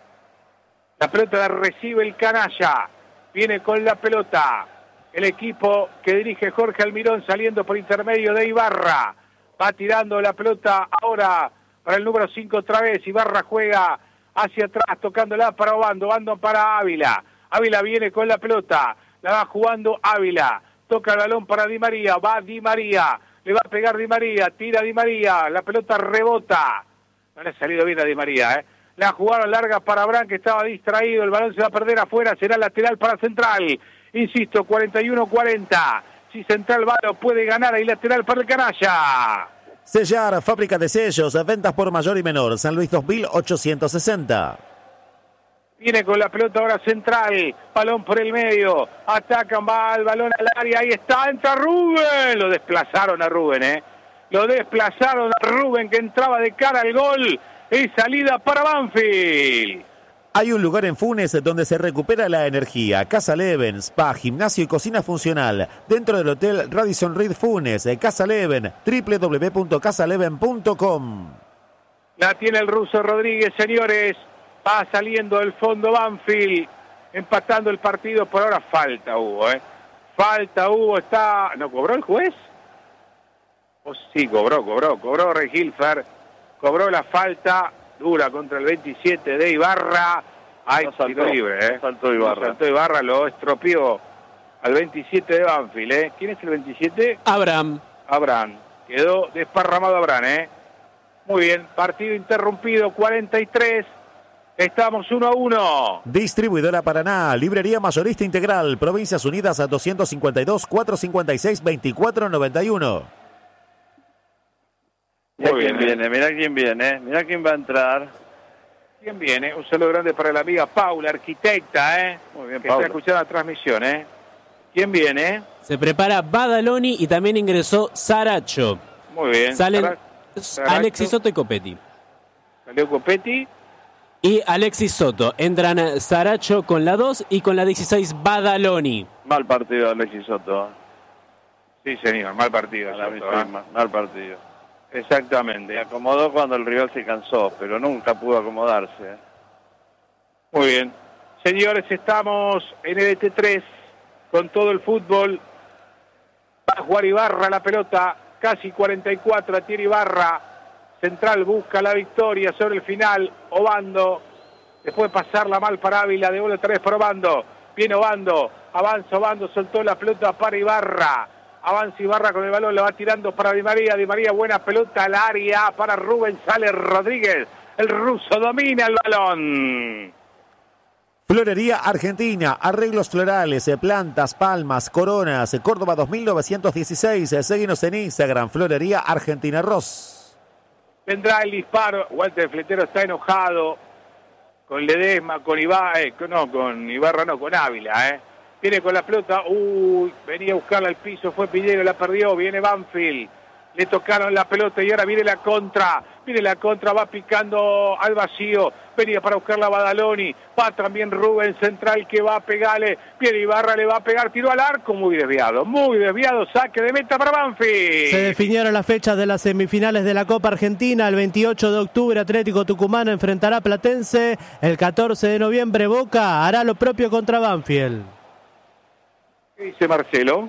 La pelota la recibe el canalla. Viene con la pelota el equipo que dirige Jorge Almirón, saliendo por intermedio de Ibarra. Va tirando la pelota ahora para el número cinco otra vez. Ibarra juega hacia atrás, tocándola para Obando. Obando para Ávila. Ávila viene con la pelota. La va jugando Ávila. Toca el balón para Di María. Va Di María. Le va a pegar Di María. Tira Di María. La pelota rebota. No le ha salido bien a Di María, ¿eh? La jugaron larga para Abraham, que estaba distraído. El balón se va a perder afuera. Será lateral para Central. Insisto, cuarenta y uno cuarenta. Si Central va, lo puede ganar. Ahí lateral para el canalla. Sellar, fábrica de sellos, ventas por mayor y menor. San Luis dos mil ochocientos sesenta. Viene con la pelota ahora Central. Balón por el medio. Atacan, va el balón al área. Ahí está, entra Rubén. Lo desplazaron a Rubén, ¿eh? Lo desplazaron a Rubén, que entraba de cara al gol. Y salida para Banfield. Hay un lugar en Funes donde se recupera la energía. Casa Leven, spa, gimnasio y cocina funcional. Dentro del Hotel Radisson Reed Funes. Casa Leven, doble u doble u doble u punto casa leven punto com. La tiene el ruso Rodríguez, señores. Va saliendo del fondo Banfield. Empatando el partido. Por ahora falta hubo, ¿eh? Falta hubo. Está... ¿No cobró el juez? Oh, sí, cobró, cobró. Cobró Regilfer. Cobró la falta. Dura contra el veintisiete de Ibarra. Hay tiro libre, ¿eh? Saltó Ibarra. Saltó Ibarra, lo estropeó al veintisiete de Banfield, ¿eh? ¿Quién es el veintisiete? Abraham. Abraham. Quedó desparramado Abraham, ¿eh? Muy bien, partido interrumpido, cuarenta y tres. Estamos uno a uno. Distribuidora Paraná, librería mayorista integral, Provincias Unidas a doscientos cincuenta y dos, cuatrocientos cincuenta y seis, veinticuatro noventa y uno. Mirá Muy quién bien, viene, mirá quién viene, mirá quién va a entrar. ¿Quién viene? Un saludo grande para la amiga Paula, arquitecta, ¿eh? Muy bien, que Paula. está escuchando la transmisión, ¿eh? ¿Quién viene? Se prepara Badaloni y también ingresó Saracho. Muy bien. Salen Sara- Saracho, Alexis Soto y Copetti. Salió Copetti. Y Alexis Soto. Entran Saracho con la dos y con la dieciséis Badaloni. Mal partido de Alexis Soto. Sí, señor, mal partido. Para mí Soto, fue ¿eh? mal, mal partido. Se Exactamente. acomodó cuando el rival se cansó, pero nunca pudo acomodarse. Muy bien. Señores, estamos en el E T tres con todo el fútbol. Va a jugar Ibarra la pelota, casi cuarenta y cuatro, la tiene Ibarra. Central busca la victoria sobre el final. Obando, después de pasarla mal para Ávila, devuelve otra vez para Obando. Viene Obando, avanza Obando, soltó la pelota para Ibarra. Avanza Ibarra con el balón, la va tirando para Di María. Di María, buena pelota al área para Rubén, sale Rodríguez. El ruso domina el balón. Florería Argentina, arreglos florales, eh, plantas, palmas, coronas, eh, Córdoba dos mil novecientos dieciséis. Eh, Seguinos en Instagram, Florería Argentina Ross. Vendrá el disparo. Walter Fletero está enojado con Ledesma, con Ibarra, eh, no, con Ibarra no, con Ávila, eh. Viene con la pelota, uy, venía a buscarla al piso, fue Piñero, la perdió, viene Banfield, le tocaron la pelota y ahora viene la contra, viene la contra, va picando al vacío, venía para buscarla Badaloni, va también Rubén Central que va a pegarle, viene Ibarra, le va a pegar, tiró al arco, muy desviado, muy desviado, saque de meta para Banfield. Se definieron las fechas de las semifinales de la Copa Argentina. El veintiocho de octubre Atlético Tucumán enfrentará a Platense. El catorce de noviembre Boca hará lo propio contra Banfield. ¿Qué dice Marcelo?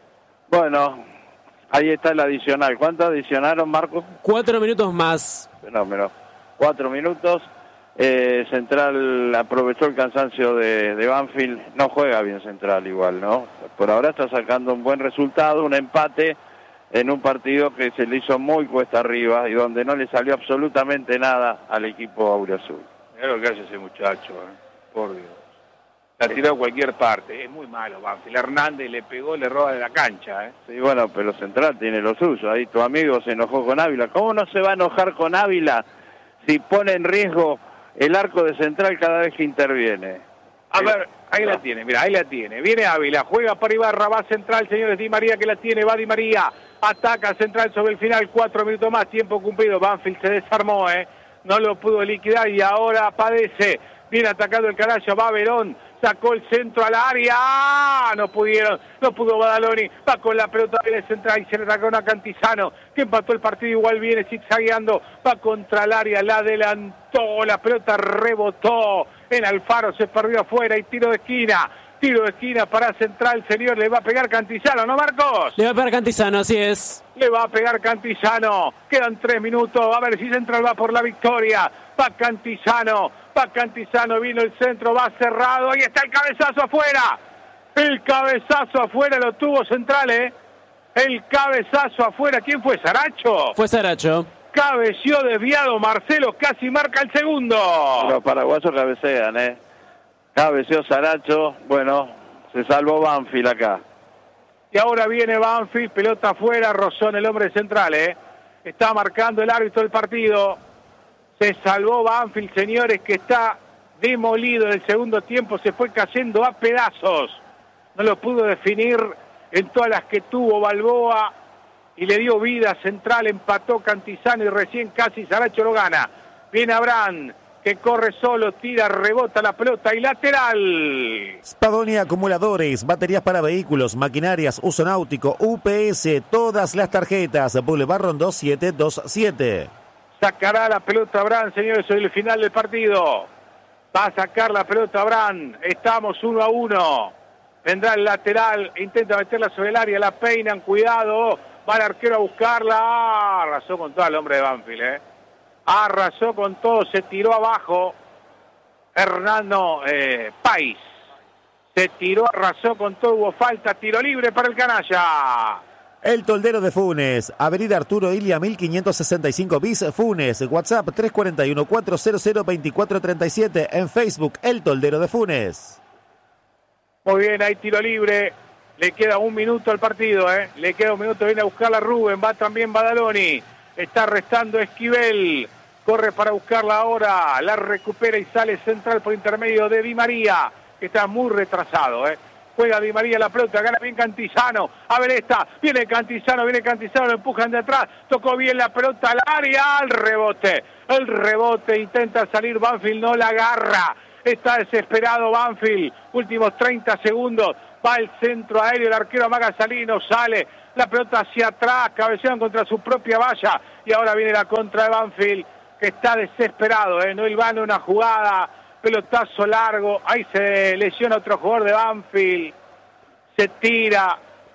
Bueno, ahí está el adicional. ¿Cuánto adicionaron, Marco? Cuatro minutos más. Fenómeno. Cuatro minutos. Eh, Central aprovechó el cansancio de, de Banfield. No juega bien Central igual, ¿no? Por ahora está sacando un buen resultado, un empate en un partido que se le hizo muy cuesta arriba y donde no le salió absolutamente nada al equipo auriazul. Mirá lo que hace ese muchacho, eh. Por Dios. La tiró a cualquier parte, es muy malo Banfield. Hernández le pegó, le roba de la cancha, ¿eh? Sí, bueno, pero Central tiene lo suyo. Ahí tu amigo se enojó con Ávila. ¿Cómo no se va a enojar con Ávila si pone en riesgo el arco de Central cada vez que interviene? A ver, ahí la tiene, mira, ahí la tiene. Viene Ávila, juega para Ibarra, va Central, señores, Di María que la tiene, va Di María. Ataca Central sobre el final, cuatro minutos más, tiempo cumplido. Banfield se desarmó, ¿eh? No lo pudo liquidar y ahora padece. Viene atacando el Carayo, va Verón. Sacó el centro al área, ¡ah! No pudieron, no pudo Badaloni, va con la pelota de Central y se le sacó a Cantizano, que empató el partido, igual viene zigzagueando, va contra el área, la adelantó, la pelota rebotó en Alfaro, se perdió afuera y tiro de esquina, tiro de esquina para Central, señor, le va a pegar Cantizano, ¿no, Marcos? Le va a pegar Cantizano, así es. Le va a pegar Cantizano, quedan tres minutos, a ver si Central va por la victoria, va Cantizano, va Cantizano, vino el centro, va cerrado, ahí está el cabezazo afuera, el cabezazo afuera lo tuvo Central, ¿eh? El cabezazo afuera, ¿quién fue? ¿Saracho? Fue Saracho. Cabeció desviado, Marcelo casi marca el segundo. Los paraguayos cabecean, ¿eh? Cabeceó Saracho, bueno, se salvó Banfield acá. Y ahora viene Banfield, pelota afuera, Rosón, el hombre central, ¿eh? Está marcando el árbitro del partido. Se salvó Banfield, señores, que está demolido en el segundo tiempo, se fue cayendo a pedazos. No lo pudo definir en todas las que tuvo Balboa y le dio vida Central, empató Cantizano y recién casi Saracho lo gana. Viene Abraham, que corre solo, tira, rebota la pelota y lateral. Spadoni Acumuladores, baterías para vehículos, maquinarias, uso náutico, U P S, todas las tarjetas. Boulevard Rondó siete dos siete. Sacará la pelota Abraham, señores, sobre el final del partido. Va a sacar la pelota Abraham. Estamos uno a uno. Vendrá el lateral, intenta meterla sobre el área, la peinan, cuidado. Va el arquero a buscarla. Ah, arrasó con todo el hombre de Banfield, ¿eh? Arrasó con todo, se tiró abajo. Hernando eh, País. Se tiró, arrasó con todo, hubo falta, tiro libre para el canalla. El Toldero de Funes, Avenida Arturo Ilia mil quinientos sesenta y cinco bis, Funes, WhatsApp tres cuatro uno, cuatro cero cero, dos cuatro tres siete, en Facebook El Toldero de Funes. Muy bien, hay tiro libre, le queda un minuto al partido, ¿eh? Le queda un minuto, viene a buscar a Rubén, va también Badaloni. Está restando Esquivel. Corre para buscarla ahora. La recupera y sale Central por intermedio de Di María, que está muy retrasado, ¿eh? Juega Di María la pelota, gana bien Cantizano. A ver esta, viene Cantizano, viene Cantizano, lo empujan de atrás. Tocó bien la pelota al área, al rebote. El rebote, intenta salir Banfield, no la agarra. Está desesperado Banfield. Últimos treinta segundos. Va el centro aéreo, el arquero amaga Salino, sale. La pelota hacia atrás, cabecean contra su propia valla. Y ahora viene la contra de Banfield, que está desesperado, ¿eh? No hilvana una jugada. Pelotazo largo, ahí se lesiona otro jugador de Banfield, se tira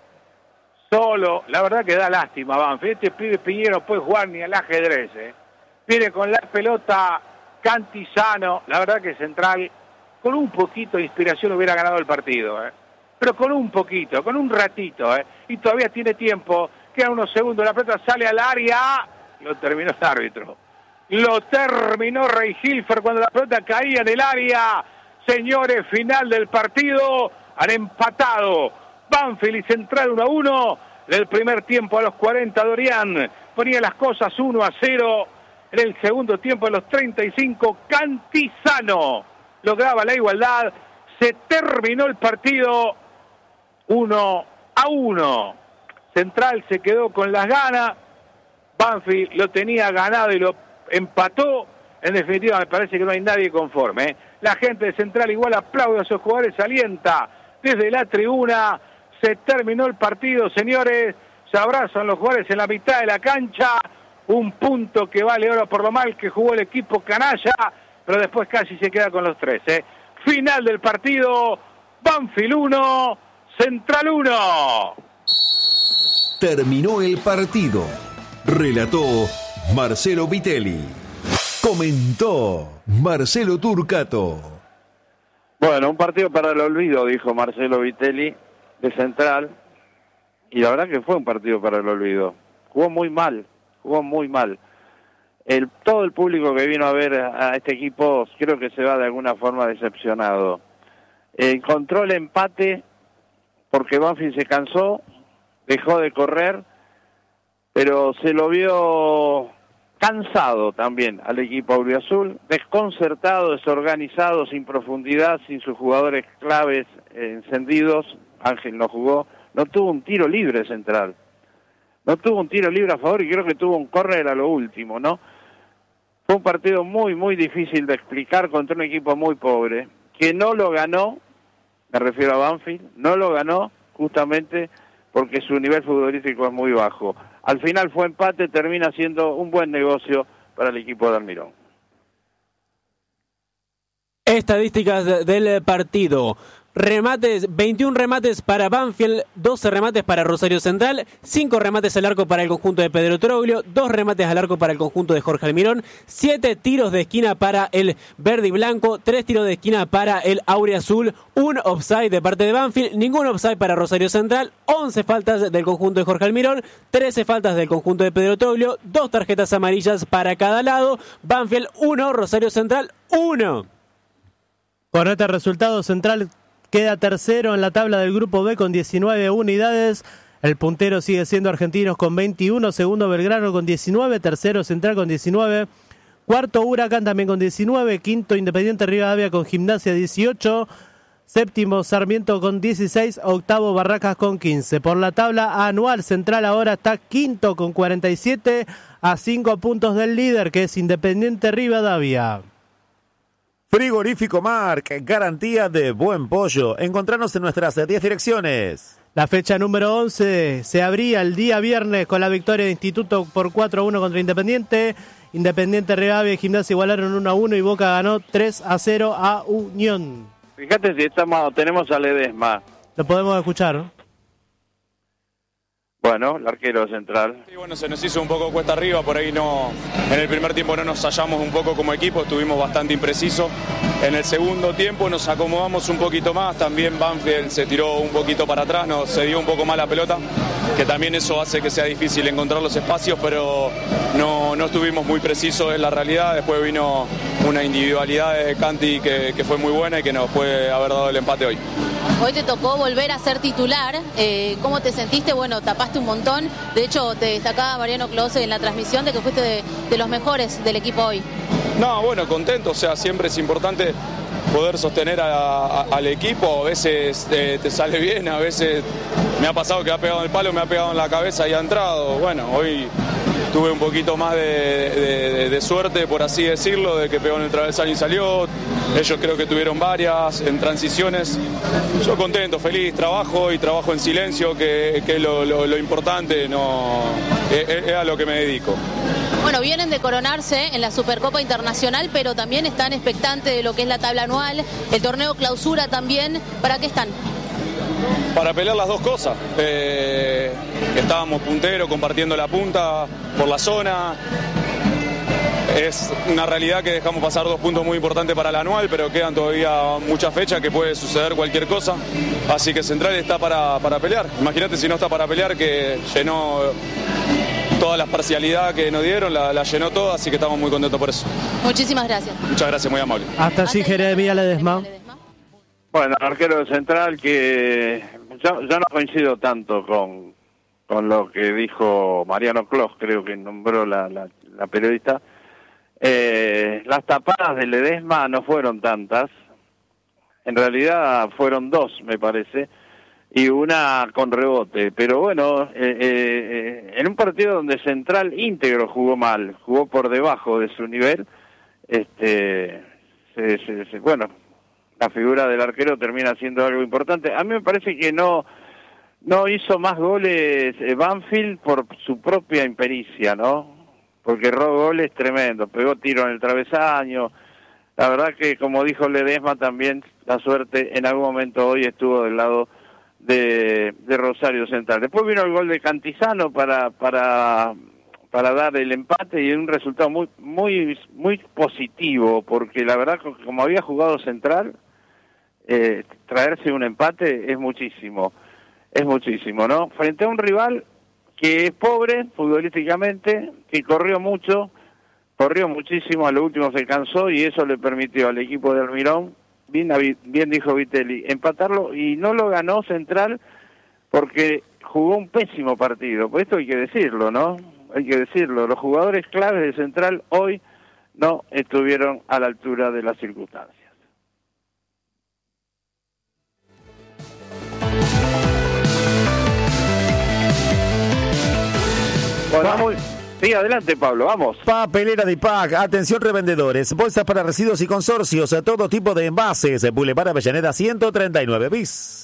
solo, la verdad que da lástima Banfield, este pibe Piñero no puede jugar ni al ajedrez, ¿eh? Viene con la pelota Cantizano, la verdad que Central con un poquito de inspiración hubiera ganado el partido, ¿eh? Pero con un poquito, con un ratito, ¿eh? Y todavía tiene tiempo, quedan unos segundos, la pelota sale al área, lo terminó el árbitro. Lo terminó Rey Hilfer cuando la pelota caía en el área. Señores, final del partido. Han empatado Banfield y Central uno a uno. Del primer tiempo a los cuarenta, Dorian ponía las cosas uno a cero. En el segundo tiempo, a los treinta y cinco, Cantizano lograba la igualdad. Se terminó el partido uno a uno. Central se quedó con las ganas. Banfield lo tenía ganado y lo empató. En definitiva, me parece que no hay nadie conforme, ¿eh? La gente de Central igual aplaude a sus jugadores, alienta desde la tribuna. Se terminó el partido, señores. Se abrazan los jugadores en la mitad de la cancha. Un punto que vale ahora por lo mal que jugó el equipo canalla, pero después casi se queda con los tres, ¿eh? Final del partido. Banfield uno, Central uno. Terminó el partido. Relató Marcelo Vitelli. Comentó Marcelo Turcato. Bueno, un partido para el olvido, dijo Marcelo Vitelli, de Central. Y la verdad que fue un partido para el olvido. Jugó muy mal, jugó muy mal. El, todo el público que vino a ver a este equipo creo que se va de alguna forma decepcionado. Encontró el empate porque Banfield se cansó, dejó de correr, pero se lo vio cansado también al equipo auriazul, desconcertado, desorganizado, sin profundidad, sin sus jugadores claves eh, encendidos. Ángel no jugó, no tuvo un tiro libre Central, no tuvo un tiro libre a favor y creo que tuvo un córner a lo último, ¿no? Fue un partido muy, muy difícil de explicar contra un equipo muy pobre, que no lo ganó, me refiero a Banfield, no lo ganó justamente porque su nivel futbolístico es muy bajo. Al final fue empate, termina siendo un buen negocio para el equipo de Almirón. Estadísticas del partido. Remates, veintiún remates para Banfield, doce remates para Rosario Central, cinco remates al arco para el conjunto de Pedro Troglio, dos remates al arco para el conjunto de Jorge Almirón, siete tiros de esquina para el verde y blanco, tres tiros de esquina para el auriazul, un offside de parte de Banfield, ningún offside para Rosario Central, once faltas del conjunto de Jorge Almirón, trece faltas del conjunto de Pedro Troglio, dos tarjetas amarillas para cada lado. Banfield uno, Rosario Central uno. Con este resultado, Central queda tercero en la tabla del grupo B con diecinueve unidades. El puntero sigue siendo Argentinos con veintiuno, segundo Belgrano con diecinueve, tercero Central con diecinueve, cuarto Huracán también con diecinueve, quinto Independiente Rivadavia con Gimnasia dieciocho, séptimo Sarmiento con dieciséis, octavo Barracas con quince. Por la tabla anual, Central ahora está quinto con cuarenta y siete, a cinco puntos del líder que es Independiente Rivadavia. Frigorífico Marc, garantía de buen pollo. Encontranos en nuestras diez direcciones. La fecha número once se abría el día viernes con la victoria de Instituto por cuatro a uno contra Independiente. Independiente Rivadavia y Gimnasia igualaron uno a uno y Boca ganó tres a cero a Unión. Fíjate si estamos, tenemos a Ledesma. Lo podemos escuchar, ¿no? Bueno, el arquero central. Sí, bueno, se nos hizo un poco cuesta arriba, por ahí no, en el primer tiempo no nos hallamos un poco como equipo, estuvimos bastante imprecisos. En el segundo tiempo nos acomodamos un poquito más, también Banfield se tiró un poquito para atrás, nos se dio un poco más la pelota, que también eso hace que sea difícil encontrar los espacios, pero no, no no estuvimos muy precisos en la realidad. Después vino una individualidad de Canti que, que fue muy buena y que nos puede haber dado el empate hoy. Hoy te tocó volver a ser titular. Eh, ¿Cómo te sentiste? Bueno, tapaste un montón. De hecho, te destacaba Mariano Close en la transmisión de que fuiste de, de los mejores del equipo hoy. No, bueno, contento. O sea, siempre es importante poder sostener a, a, al equipo. A veces eh, te sale bien, a veces me ha pasado que ha pegado en el palo, me ha pegado en la cabeza y ha entrado. Bueno, hoy tuve un poquito más de, de, de, de suerte, por así decirlo, de que pegó en el travesaño y salió. Ellos creo que tuvieron varias en transiciones. Yo contento, feliz, trabajo y trabajo en silencio, que, que es lo, lo, lo importante, no, es, es a lo que me dedico. Bueno, vienen de coronarse en la Supercopa Internacional, pero también están expectantes de lo que es la tabla anual, el torneo clausura también. ¿Para qué están? Para pelear las dos cosas. Eh, estábamos punteros, compartiendo la punta por la zona. Es una realidad que dejamos pasar dos puntos muy importantes para el anual, pero quedan todavía muchas fechas que puede suceder cualquier cosa. Así que Central está para, para pelear. Imagínate si no está para pelear, que llenó todas las parcialidades que nos dieron, la, la llenó toda, así que estamos muy contentos por eso. Muchísimas gracias. Muchas gracias, muy amable. Hasta allí Jeremías Ledesma. Bueno, arquero de Central que yo, yo no coincido tanto con, con lo que dijo Mariano Clos, creo que nombró la, la, la periodista. Eh, las tapadas de Ledesma no fueron tantas, en realidad fueron dos, me parece, y una con rebote, pero bueno, eh, eh, en un partido donde Central íntegro jugó mal, jugó por debajo de su nivel, este, se, se, se, bueno, la figura del arquero termina siendo algo importante. A mí me parece que no no hizo más goles eh, Banfield por su propia impericia, ¿no? Porque erró goles tremendos, pegó tiro en el travesaño. La verdad que, como dijo Ledesma, también la suerte en algún momento hoy estuvo del lado de, de Rosario Central. Después vino el gol de Cantizano para para para dar el empate y un resultado muy muy muy positivo, porque la verdad, como había jugado Central, eh, traerse un empate es muchísimo, es muchísimo, ¿no? Frente a un rival que es pobre futbolísticamente, que corrió mucho, corrió muchísimo, a lo último se cansó y eso le permitió al equipo de Almirón, bien, bien dijo Vitelli, empatarlo, y no lo ganó Central porque jugó un pésimo partido. Por esto hay que decirlo, ¿no? Hay que decirlo, los jugadores claves de Central hoy no estuvieron a la altura de las circunstancias. Bueno, vamos. Sí, adelante, Pablo, vamos. Papelera de I P A C, atención revendedores, bolsas para residuos y consorcios, a todo tipo de envases, Boulevard Avellaneda ciento treinta y nueve bis.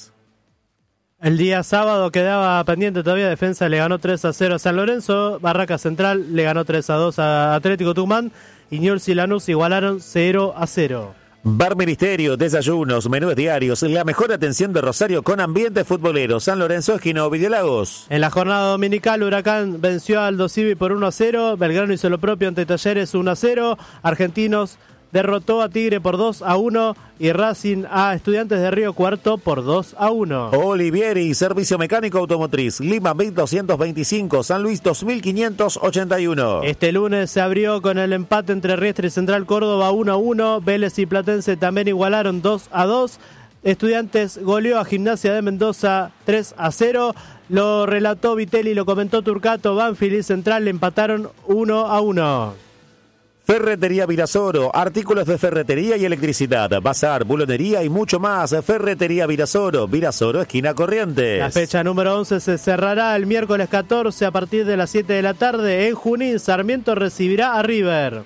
El día sábado quedaba pendiente todavía, Defensa le ganó tres a cero a San Lorenzo, Barraca Central le ganó tres a dos a Atlético Tucumán y Newell's y Lanús igualaron cero a cero. Bar Ministerio, desayunos, menús diarios, la mejor atención de Rosario con ambiente futbolero. San Lorenzo, Esquina, Ovidio Lagos. En la jornada dominical, Huracán venció a Aldo Civi por uno a cero, Belgrano hizo lo propio ante Talleres uno a cero, Argentinos derrotó a Tigre por dos a uno y Racing a Estudiantes de Río Cuarto por dos a uno. Olivieri, Servicio Mecánico Automotriz, Lima mil doscientos veinticinco, San Luis dos mil quinientos ochenta y uno. Este lunes se abrió con el empate entre Riestra y Central Córdoba uno a uno, Vélez y Platense también igualaron dos a dos, Estudiantes goleó a Gimnasia de Mendoza tres a cero, lo relató Vitelli, lo comentó Turcato, Banfield y Central empataron uno a uno. Ferretería Virasoro, artículos de ferretería y electricidad, bazar, bulonería y mucho más. Ferretería Virasoro, Virasoro, esquina Corrientes. La fecha número once se cerrará el miércoles catorce a partir de las siete de la tarde. En Junín, Sarmiento recibirá a River.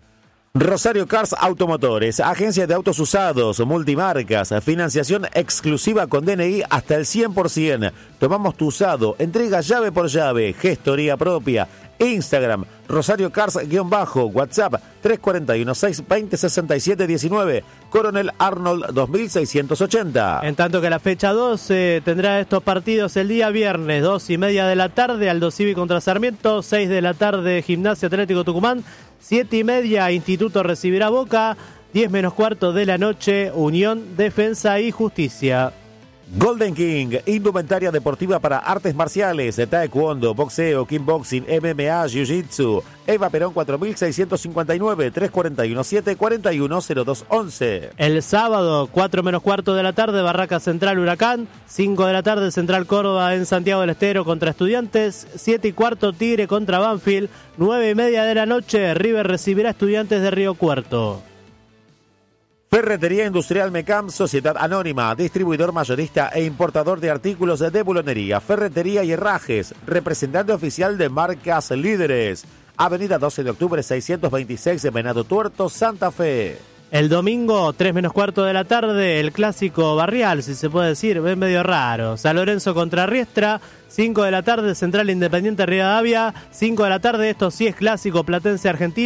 Rosario Cars Automotores, agencia de autos usados, multimarcas, financiación exclusiva con D N I hasta el cien por ciento. Tomamos tu usado, entrega llave por llave, gestoría propia. Instagram, Rosario Cars-bajo, WhatsApp tres cuatro uno, seis dos cero, seis siete uno nueve, Coronel Arnold dos mil seiscientos ochenta. En tanto que la fecha doce tendrá estos partidos el día viernes, dos y media de la tarde, Aldo Civi contra Sarmiento, seis de la tarde, Gimnasia Atlético Tucumán, siete y media, Instituto recibirá Boca, diez menos cuarto de la noche, Unión, Defensa y Justicia. Golden King, indumentaria deportiva para artes marciales, taekwondo, boxeo, kickboxing, M M A, jiu-jitsu. Eva Perón cuatro mil seiscientos cincuenta y nueve, tres cuatro uno siete, cuatro uno cero dos once. El sábado, cuatro menos cuarto de la tarde, Barraca Central Huracán. cinco de la tarde, Central Córdoba en Santiago del Estero contra Estudiantes. siete y cuarto, Tigre contra Banfield. nueve y media de la noche, River recibirá Estudiantes de Río Cuarto. Ferretería Industrial Mecam, Sociedad Anónima, distribuidor mayorista e importador de artículos de bulonería, ferretería y herrajes, representante oficial de marcas líderes. Avenida doce de octubre, seiscientos veintiséis de Venado Tuerto, Santa Fe. El domingo, tres menos cuarto de la tarde, el clásico barrial, si se puede decir, es medio raro. San Lorenzo contra Riestra, cinco de la tarde, Central Independiente Rivadavia, cinco de la tarde, esto sí es clásico platense argentino.